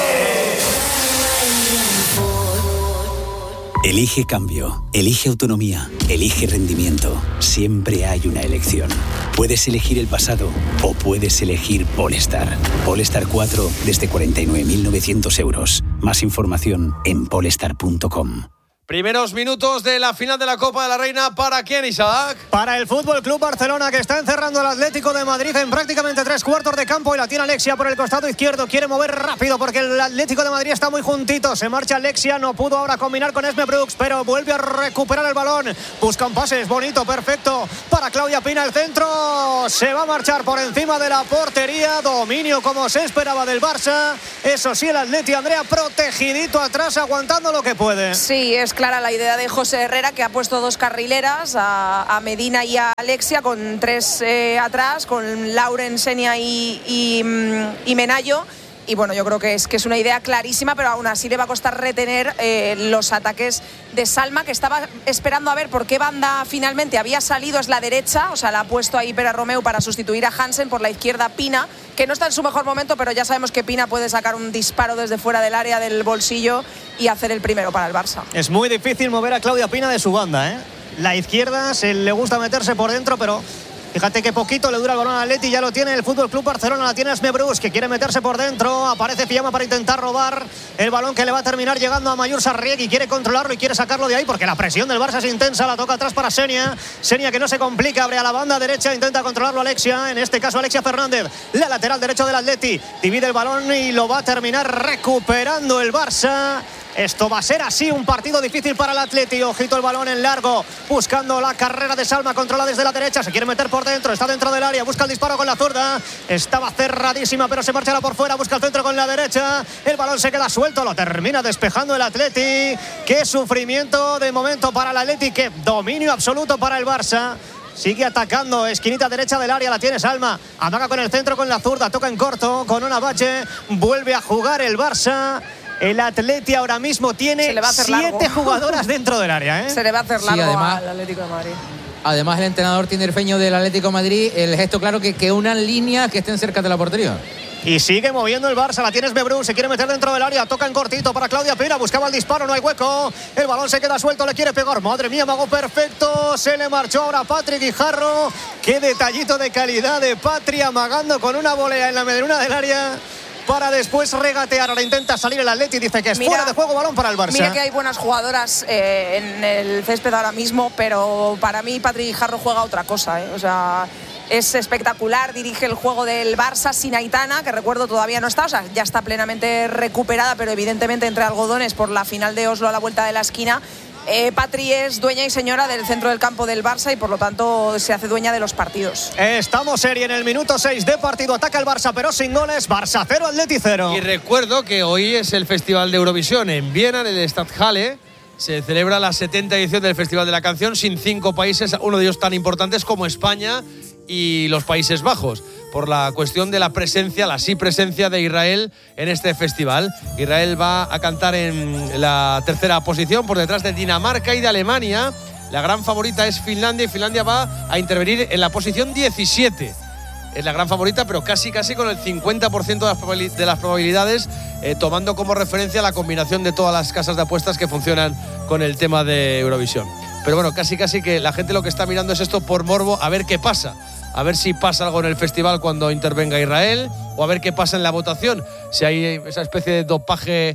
Elige cambio, elige autonomía, elige rendimiento. Siempre hay una elección. Puedes elegir el pasado o puedes elegir Polestar. Polestar cuatro desde cuarenta y nueve mil novecientos euros. Más información en polestar punto com. Primeros minutos de la final de la Copa de la Reina. ¿Para quién, Isaac? Para el Fútbol Club Barcelona, que está encerrando al Atlético de Madrid en prácticamente tres cuartos de campo y la tiene Alexia por el costado izquierdo. Quiere mover rápido porque el Atlético de Madrid está muy juntito. Se marcha Alexia, no pudo ahora combinar con Esme Brooks, pero vuelve a recuperar el balón. Busca un pase, es bonito, perfecto. Para Claudia Pina, el centro. Se va a marchar por encima de la portería. Dominio como se esperaba del Barça. Eso sí, el Atleti, Andrea, protegidito atrás, aguantando lo que puede. Sí, es clara la idea de José Herrera, que ha puesto dos carrileras, a, a Medina y a Alexia, con tres eh, atrás, con Lauren, Senia y, y, y Menayo. Y bueno, yo creo que es, que es una idea clarísima, pero aún así le va a costar retener eh, los ataques de Salma, que estaba esperando a ver por qué banda finalmente había salido. Es la derecha, o sea, la ha puesto ahí Pere Romeu para sustituir a Hansen. Por la izquierda Pina, que no está en su mejor momento, pero ya sabemos que Pina puede sacar un disparo desde fuera del área del bolsillo y hacer el primero para el Barça. Es muy difícil mover a Claudia Pina de su banda, ¿eh? La izquierda se le gusta meterse por dentro, pero fíjate que poquito le dura el balón al Atleti. Ya lo tiene el Fútbol Club Barcelona, la tiene Esme Brus, que quiere meterse por dentro. Aparece Fiamma para intentar robar el balón, que le va a terminar llegando a Mayur Sarriegui. Quiere controlarlo y quiere sacarlo de ahí porque la presión del Barça es intensa. La toca atrás para Senia. Senia, que no se complica, abre a la banda derecha, intenta controlarlo Alexia. En este caso Alexia Fernández, la lateral derecho del Atleti. Divide el balón y lo va a terminar recuperando el Barça. Esto va a ser así, un partido difícil para el Atleti. Ojito el balón en largo, buscando la carrera de Salma, controla desde la derecha, se quiere meter por dentro, está dentro del área, busca el disparo con la zurda. Estaba cerradísima, pero se marchará por fuera, busca el centro con la derecha. El balón se queda suelto, lo termina despejando el Atleti. Qué sufrimiento de momento para el Atleti, qué dominio absoluto para el Barça. Sigue atacando, esquinita derecha del área, la tiene Salma. Amaga con el centro, con la zurda, toca en corto, con una bache. Vuelve a jugar el Barça. El Atleti ahora mismo tiene siete jugadoras dentro del área, ¿eh? Se le va a hacer largo, sí, además, al Atlético de Madrid. Además, el entrenador tinerfeño del Atlético de Madrid, el gesto claro que, que unan líneas que estén cerca de la portería. Y sigue moviendo el Barça, la tiene Esmebrú, se quiere meter dentro del área, toca en cortito para Claudia Pina, buscaba el disparo, no hay hueco, el balón se queda suelto, le quiere pegar, madre mía, mago perfecto, se le marchó ahora Patrick Guijarro. Qué detallito de calidad de Patri, amagando con una volea en la mediana del área para después regatear. Ahora intenta salir el Atleti y dice que es mira, fuera de juego, balón para el Barça. Mira que hay buenas jugadoras eh, en el césped ahora mismo, pero para mí Patrick Guijarro juega otra cosa, ¿eh? O sea, es espectacular, dirige el juego del Barça sin Aitana, que recuerdo todavía no está, o sea, ya está plenamente recuperada, pero evidentemente entre algodones por la final de Oslo a la vuelta de la esquina. Eh, Patri es dueña y señora del centro del campo del Barça y por lo tanto se hace dueña de los partidos. Estamos serie en el minuto seis de partido. Ataca el Barça pero sin goles. Barça cero, Atleti cero. Y recuerdo que hoy es el Festival de Eurovisión en Viena, en el Stadthalle. Se celebra la setenta edición del Festival de la Canción sin cinco países, uno de ellos tan importantes como España y los Países Bajos, por la cuestión de la presencia, la sí presencia de Israel en este festival. Israel va a cantar en la tercera posición, por detrás de Dinamarca y de Alemania. La gran favorita es Finlandia y Finlandia va a intervenir en la posición diecisiete. Es la gran favorita, pero casi casi con el cincuenta por ciento de las probabilidades, eh, tomando como referencia la combinación de todas las casas de apuestas que funcionan con el tema de Eurovisión. Pero bueno, casi casi que la gente lo que está mirando es esto por morbo, a ver qué pasa. A ver si pasa algo en el festival cuando intervenga Israel, o a ver qué pasa en la votación, si hay esa especie de dopaje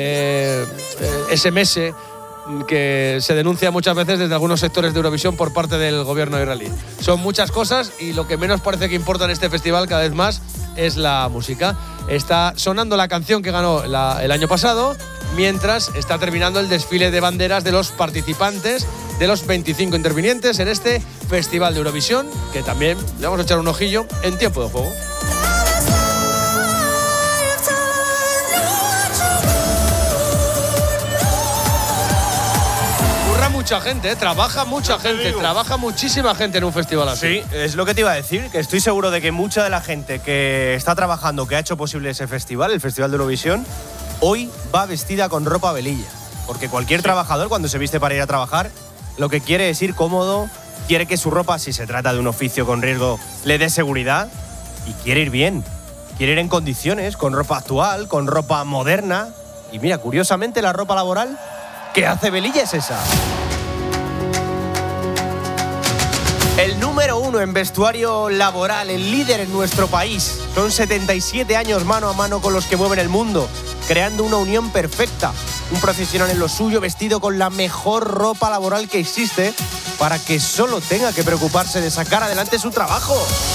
eh, eh, S M S que se denuncia muchas veces desde algunos sectores de Eurovisión por parte del gobierno israelí. Son muchas cosas y lo que menos parece que importa en este festival cada vez más es la música. Está sonando la canción que ganó la, el año pasado, mientras está terminando el desfile de banderas de los participantes, de los veinticinco intervinientes en este Festival de Eurovisión, que también le vamos a echar un ojillo en tiempo de juego. Mucha gente, ¿eh? trabaja mucha gente, trabaja muchísima gente en un festival así. Sí, es lo que te iba a decir, que estoy seguro de que mucha de la gente que está trabajando, que ha hecho posible ese festival, el Festival de Eurovisión, hoy va vestida con ropa velilla. Porque cualquier sí. trabajador, cuando se viste para ir a trabajar, lo que quiere es ir cómodo, quiere que su ropa, si se trata de un oficio con riesgo, le dé seguridad y quiere ir bien. Quiere ir en condiciones, con ropa actual, con ropa moderna. Y mira, curiosamente, la ropa laboral que hace velilla es esa. El número uno en vestuario laboral, el líder en nuestro país. Son setenta y siete años mano a mano con los que mueven el mundo, creando una unión perfecta. Un profesional en lo suyo, vestido con la mejor ropa laboral que existe, para que solo tenga que preocuparse de sacar adelante su trabajo.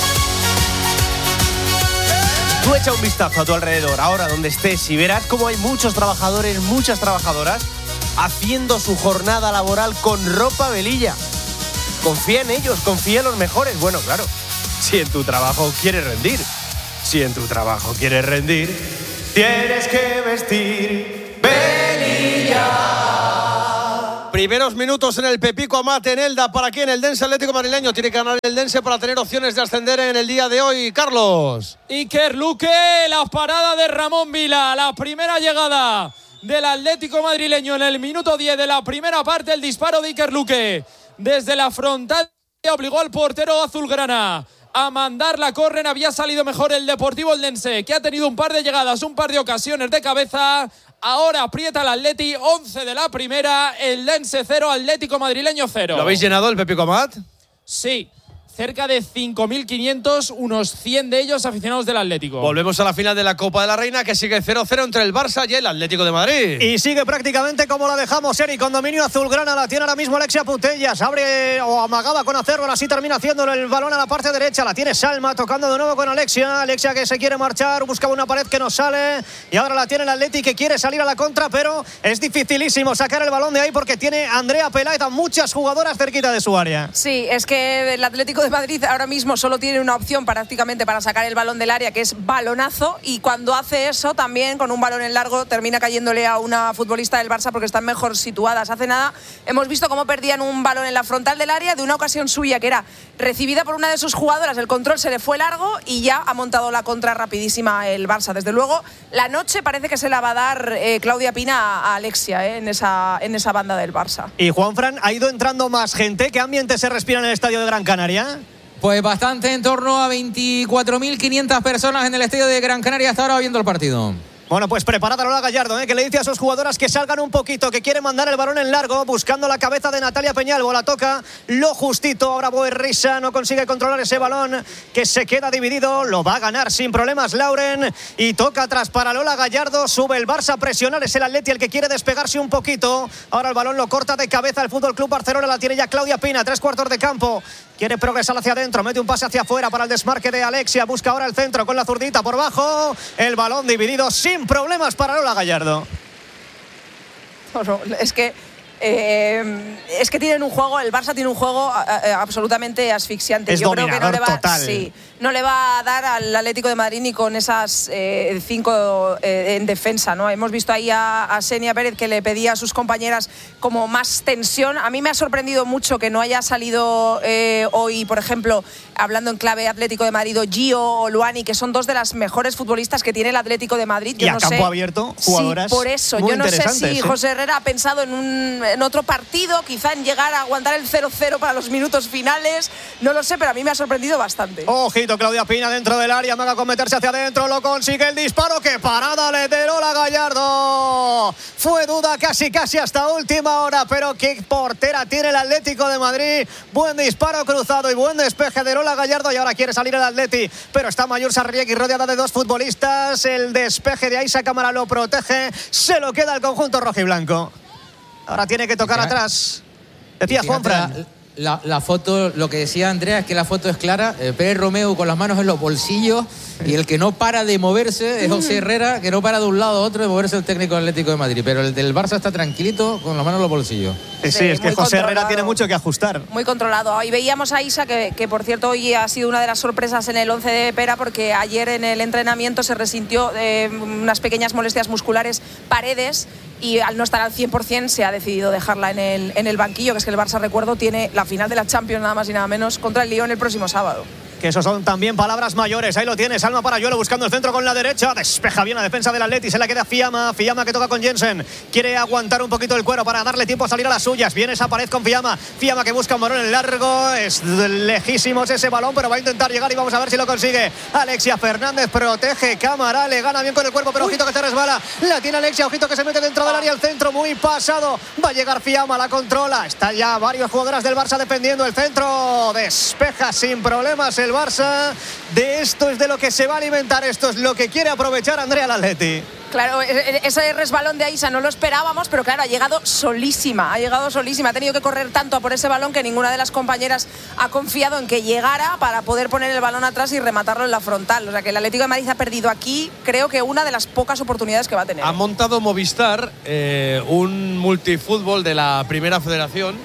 Tú echa un vistazo a tu alrededor, ahora donde estés, y verás cómo hay muchos trabajadores, muchas trabajadoras, haciendo su jornada laboral con ropa velilla. Confía en ellos, confía en los mejores. Bueno, claro, si en tu trabajo quieres rendir, si en tu trabajo quieres rendir, tienes que vestir velilla. Primeros minutos en el Pepico Amat en Elda. ¿Para quién? El Dense Atlético Madrileño tiene que ganar el Dense para tener opciones de ascender en el día de hoy. Carlos. Iker Luque, la parada de Ramón Vila, la primera llegada del Atlético Madrileño en el minuto diez de la primera parte, el disparo de Iker Luque. Desde la frontal obligó al portero azulgrana a mandar la córner. Había salido mejor el Deportivo Eldense, que ha tenido un par de llegadas, un par de ocasiones de cabeza. Ahora aprieta el Atleti, once de la primera, Eldense cero, Atlético Madrileño cero. ¿Lo habéis llenado el Pepico Amat? Sí. Cerca de cinco mil quinientos, unos cien de ellos aficionados del Atlético. Volvemos a la final de la Copa de la Reina, que sigue cero cero entre el Barça y el Atlético de Madrid. Y sigue prácticamente como la dejamos, Eri, con dominio azulgrana. La tiene ahora mismo Alexia Putellas. Abre o amagaba con hacerlo, así termina haciéndolo el balón a la parte derecha. La tiene Salma, tocando de nuevo con Alexia. Alexia que se quiere marchar, buscaba una pared que no sale. Y ahora la tiene el Atleti, que quiere salir a la contra, pero es dificilísimo sacar el balón de ahí porque tiene Andrea Peláez a muchas jugadoras cerquita de su área. Sí, es que el Atlético de Madrid ahora mismo solo tiene una opción prácticamente para sacar el balón del área, que es balonazo, y cuando hace eso también con un balón en largo termina cayéndole a una futbolista del Barça porque están mejor situadas. Hace nada hemos visto cómo perdían un balón en la frontal del área de una ocasión suya que era recibida por una de sus jugadoras, el control se le fue largo y ya ha montado la contra rapidísima el Barça. Desde luego la noche parece que se la va a dar eh, Claudia Pina a Alexia eh, en, esa, en esa banda del Barça. Y Juanfran, ¿ha ido entrando más gente? ¿Qué ambiente se respira en el estadio de Gran Canaria? Pues bastante, en torno a veinticuatro mil quinientas personas en el estadio de Gran Canaria hasta ahora viendo el partido. Bueno, pues preparada Lola Gallardo, ¿eh? que le dice a sus jugadoras que salgan un poquito, que quiere mandar el balón en largo, buscando la cabeza de Natalia Peñalvo. La toca lo justito, ahora Boerrisa no consigue controlar ese balón, que se queda dividido, lo va a ganar sin problemas Lauren, y toca atrás para Lola Gallardo. Sube el Barça a presionar, es el Atleti el que quiere despegarse un poquito. Ahora el balón lo corta de cabeza el Fútbol Club Barcelona, la tiene ya Claudia Pina, tres cuartos de campo. Quiere progresar hacia adentro, mete un pase hacia afuera para el desmarque de Alexia, busca ahora el centro con la zurdita por bajo, el balón dividido sin problemas para Lola Gallardo. No, no, es que eh, es que tienen un juego, el Barça tiene un juego eh, absolutamente asfixiante. Es Yo creo que no le va, total. Sí, no le va a dar al Atlético de Madrid ni con esas eh, cinco eh, en defensa, ¿no? Hemos visto ahí a, a Senia Pérez que le pedía a sus compañeras como más tensión. A mí me ha sorprendido mucho que no haya salido eh, hoy, por ejemplo, hablando en clave Atlético de Madrid, o Gio o Luani, que son dos de las mejores futbolistas que tiene el Atlético de Madrid. Yo y a no campo sé, abierto, jugadoras. Sí, por eso. Yo no sé si ¿eh? José Herrera ha pensado en, un, en otro partido, quizá en llegar a aguantar el cero cero para los minutos finales. No lo sé, pero a mí me ha sorprendido bastante. Ojito, Claudia Pina dentro del área, maga con meterse hacia adentro, lo consigue el disparo. ¡Qué parada le de Lola Gallardo! Fue duda casi casi hasta última hora, pero qué portera tiene el Atlético de Madrid. Buen disparo cruzado y buen despeje de Lola Gallardo, y ahora quiere salir el Atleti, pero está Mayur Sarriegui rodeada de dos futbolistas. El despeje de Aisa Cámara lo protege, se lo queda el conjunto rojiblanco. Ahora tiene que tocar atrás. Decía Juanfran. La, la foto, lo que decía Andrea es que la foto es clara. Eh, Pérez Romeu con las manos en los bolsillos y el que no para de moverse es José Herrera, que no para de un lado a otro de moverse el técnico del Atlético de Madrid. Pero el del Barça está tranquilito con las manos en los bolsillos. Sí, sí, es que José Herrera tiene mucho que ajustar. Muy controlado. Y veíamos a Isa, que, que por cierto hoy ha sido una de las sorpresas en el once de Pera, porque ayer en el entrenamiento se resintió eh, unas pequeñas molestias musculares, Paredes, y al no estar al cien por ciento se ha decidido dejarla en el, en el banquillo, que es que el Barça, recuerdo, tiene la final de la Champions nada más y nada menos contra el Lyon el próximo sábado. Que eso son también palabras mayores. Ahí lo tienes, Alma Parayuelo buscando el centro con la derecha. Despeja bien la defensa del Atleti, se la queda Fiamma. Fiamma que toca con Jensen. Quiere aguantar un poquito el cuero para darle tiempo a salir a las suyas. Viene esa pared con Fiamma. Fiamma que busca un balón en largo. Es lejísimo ese balón, pero va a intentar llegar y vamos a ver si lo consigue. Alexia Fernández protege Cámara, le gana bien con el cuerpo, pero ojito que se resbala. La tiene Alexia, ojito que se mete dentro del área al centro, muy pasado. Va a llegar Fiamma, la controla. Está ya varios jugadores del Barça defendiendo el centro. Despeja sin problemas el Barça. De esto es de lo que se va a alimentar, esto es lo que quiere aprovechar Andrea Atleti. Claro, ese resbalón de Aisa no lo esperábamos, pero claro, ha llegado solísima, ha llegado solísima, ha tenido que correr tanto a por ese balón que ninguna de las compañeras ha confiado en que llegara para poder poner el balón atrás y rematarlo en la frontal. O sea que el Atlético de Madrid ha perdido aquí, creo que una de las pocas oportunidades que va a tener. Ha montado Movistar eh, un multifútbol de la Primera Federación,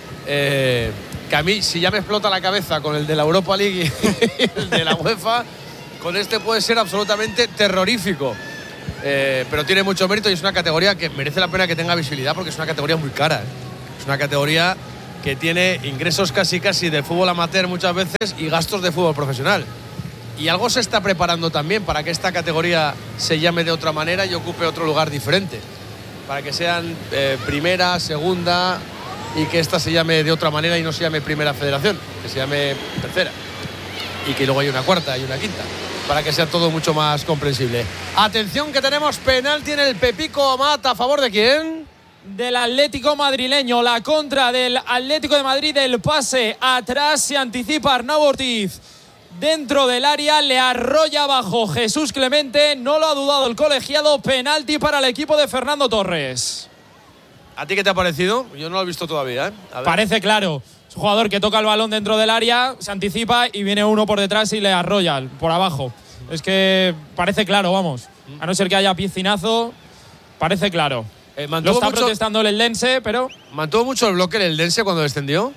eh, que a mí, si ya me explota la cabeza con el de la Europa League y el de la UEFA, con este puede ser absolutamente terrorífico. Eh, pero tiene mucho mérito y es una categoría que merece la pena que tenga visibilidad, porque es una categoría muy cara, ¿eh? Es una categoría que tiene ingresos casi casi del fútbol amateur muchas veces y gastos de fútbol profesional. Y algo se está preparando también para que esta categoría se llame de otra manera y ocupe otro lugar diferente, para que sean eh, primera, segunda, y que esta se llame de otra manera y no se llame Primera Federación, que se llame tercera, y que luego hay una cuarta y una quinta, para que sea todo mucho más comprensible. Atención que tenemos penalti en el Pepico Amat. ¿A favor de quién? Del Atlético madrileño. La contra del Atlético de Madrid. El pase atrás, se anticipa Arnau Ortiz dentro del área, le arrolla abajo Jesús Clemente. No lo ha dudado el colegiado. Penalti para el equipo de Fernando Torres. ¿A ti qué te ha parecido? Yo no lo he visto todavía, ¿eh? A ver. Parece claro. Es un jugador que toca el balón dentro del área, se anticipa y viene uno por detrás y le arrolla por abajo. Es que parece claro, vamos. A no ser que haya piscinazo, parece claro. Eh, Lo está mucho, protestando el Eldense, pero... ¿Mantuvo mucho el bloque el Eldense cuando descendió?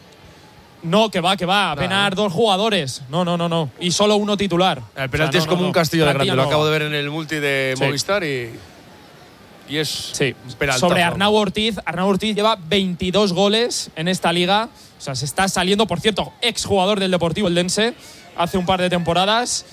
No, que va, que va. Apenas claro. Dos jugadores. No, no, no, no. Y solo uno titular. El penalti o sea, no, es como no, un castillo no. de grande. Lo acabo de ver en el multi de sí. Movistar y... Y es sí. Sobre Arnau Ortiz. Arnau Ortiz lleva veintidós goles en esta liga. O sea, se está saliendo, por cierto, exjugador del Deportivo Eldense hace un par de temporadas.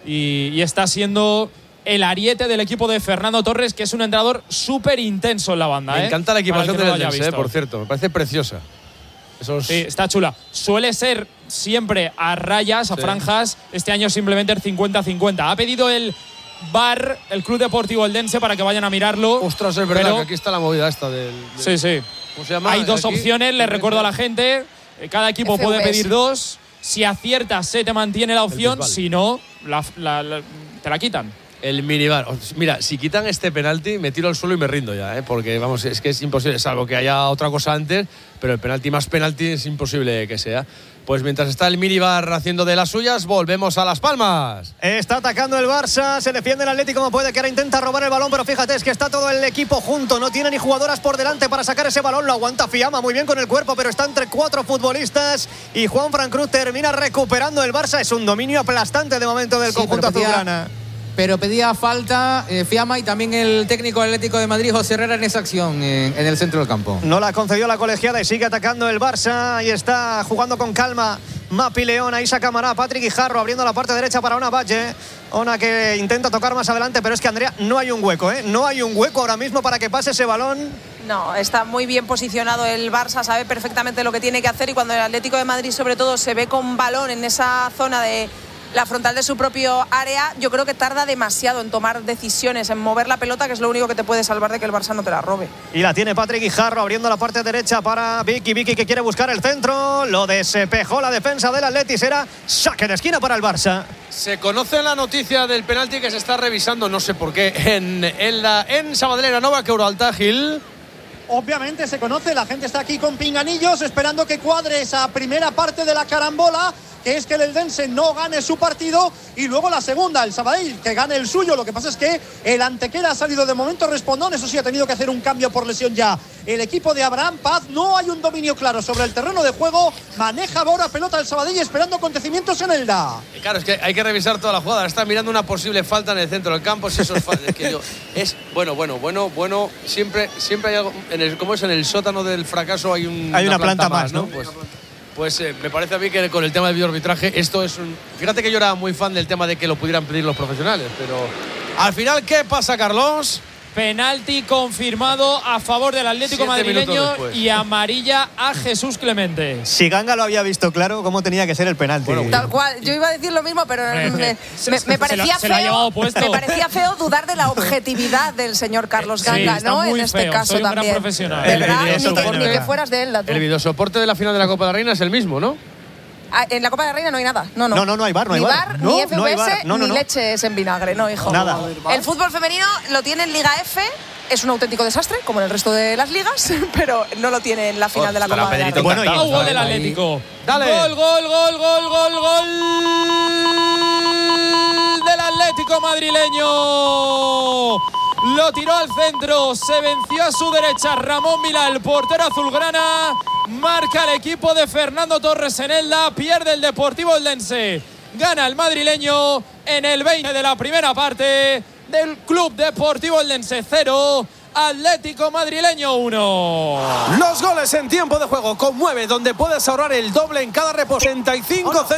Y, y está siendo el ariete del equipo de Fernando Torres, que es un entrenador súper intenso en la banda. Me ¿eh? encanta la equipación del Eldense, eh, por cierto. Me parece preciosa. Esos... Sí, está chula. Suele ser siempre a rayas, a sí. franjas. Este año simplemente el cincuenta cincuenta. Ha pedido el... V A R, el Club Deportivo Eldense, para que vayan a mirarlo. Ostras, es verdad, pero, que aquí está la movida esta del… del sí, sí. ¿Cómo se llama? Hay dos aquí, opciones, le recuerdo a la gente. Cada equipo F U S. Puede pedir dos. Si aciertas, se te mantiene la opción. Si no, la, la, la, te la quitan. El minibar. Mira, si quitan este penalti, me tiro al suelo y me rindo ya, ¿eh? Porque, vamos, es que es imposible, salvo que haya otra cosa antes, pero el penalti más penalti es imposible que sea. Pues mientras está el minibar haciendo de las suyas, volvemos a Las Palmas. Está atacando el Barça, se defiende el Atlético como puede, que ahora intenta robar el balón, pero fíjate, es que está todo el equipo junto, no tiene ni jugadoras por delante para sacar ese balón, lo aguanta Fiamma muy bien con el cuerpo, pero está entre cuatro futbolistas y Juanfran Cruz termina recuperando el Barça. Es un dominio aplastante de momento del sí, conjunto azulgrana. Pero pedía falta eh, Fiamma y también el técnico Atlético de Madrid, José Herrera, en esa acción en, en el centro del campo. No la concedió la colegiada y sigue atacando el Barça. Y está jugando con calma Mapi León, Aisa Camará, Patrick Guijarro abriendo la parte derecha para Ona Valle. Ona que intenta tocar más adelante, pero es que, Andrea, no hay un hueco, ¿eh? No hay un hueco ahora mismo para que pase ese balón. No, está muy bien posicionado el Barça, sabe perfectamente lo que tiene que hacer, y cuando el Atlético de Madrid sobre todo se ve con balón en esa zona de la frontal de su propio área, yo creo que tarda demasiado en tomar decisiones, en mover la pelota, que es lo único que te puede salvar de que el Barça no te la robe. Y la tiene Patrick Guijarro abriendo la parte derecha para Vicky, Vicky que quiere buscar el centro, lo despejó la defensa del Atleti, será saque de esquina para el Barça. Se conoce la noticia del penalti que se está revisando, no sé por qué, en, en, la, en Sabadell, Nova, que Uralta Gil. obviamente se conoce, la gente está aquí con pinganillos esperando que cuadre esa primera parte de la carambola, que es que el Eldense no gane su partido, y luego la segunda, el Sabadell, que gane el suyo. Lo que pasa es que el Antequera ha salido de momento respondón, eso sí, ha tenido que hacer un cambio por lesión ya. El equipo de Abraham Paz, no hay un dominio claro sobre el terreno de juego, maneja ahora pelota el Sabadell esperando acontecimientos en Elda. Y claro, es que hay que revisar toda la jugada, está mirando una posible falta en el centro del campo, si eso es falta, es que yo, es bueno, bueno, bueno, bueno, siempre, siempre hay algo, en el, como es en el sótano del fracaso hay, un, hay una, una planta, planta más, ¿no? Pues, Pues eh, me parece a mí que con el tema del videoarbitraje esto es un… Fíjate que yo era muy fan del tema de que lo pudieran pedir los profesionales, pero… Al final, ¿qué pasa, Carlos? Penalti confirmado a favor del Atlético Siete madrileño y amarilla a Jesús Clemente. Si Ganga lo había visto claro, ¿cómo tenía que ser el penalti? Bueno, tal cual, yo iba a decir lo mismo, pero me, me, me, parecía se lo, feo, se me parecía feo dudar de la objetividad del señor Carlos Ganga, sí, ¿no? En feo. este caso Soy un también. Gran profesional. De verdad, ni que, ni que fueras de él, tú. El videosoporte de la final de la Copa de la Reina es el mismo, ¿no? Ah, en la Copa de la Reina no hay nada. No, no. No, no, no hay bar, no hay ni bar. bar, No, ni F V S, no hay bar. No, no, ni no. leches en vinagre, no, hijo. Nada. El fútbol femenino lo tiene en Liga F. Es un auténtico desastre, como en el resto de las ligas, pero no lo tiene en la final de la Copa de la Reina. Bueno, y el gol del Atlético. Dale. Gol, gol, gol, gol, gol, gol del Atlético madrileño. Lo tiró al centro, se venció a su derecha Ramón Milá, el portero azulgrana. Marca el equipo de Fernando Torres en Elda, pierde el Deportivo Eldense. Gana el madrileño en el veinte de la primera parte del Club Deportivo Eldense cero, Atlético madrileño uno. Los goles en tiempo de juego con Mueve, donde puedes ahorrar el doble en cada reposo. treinta y cinco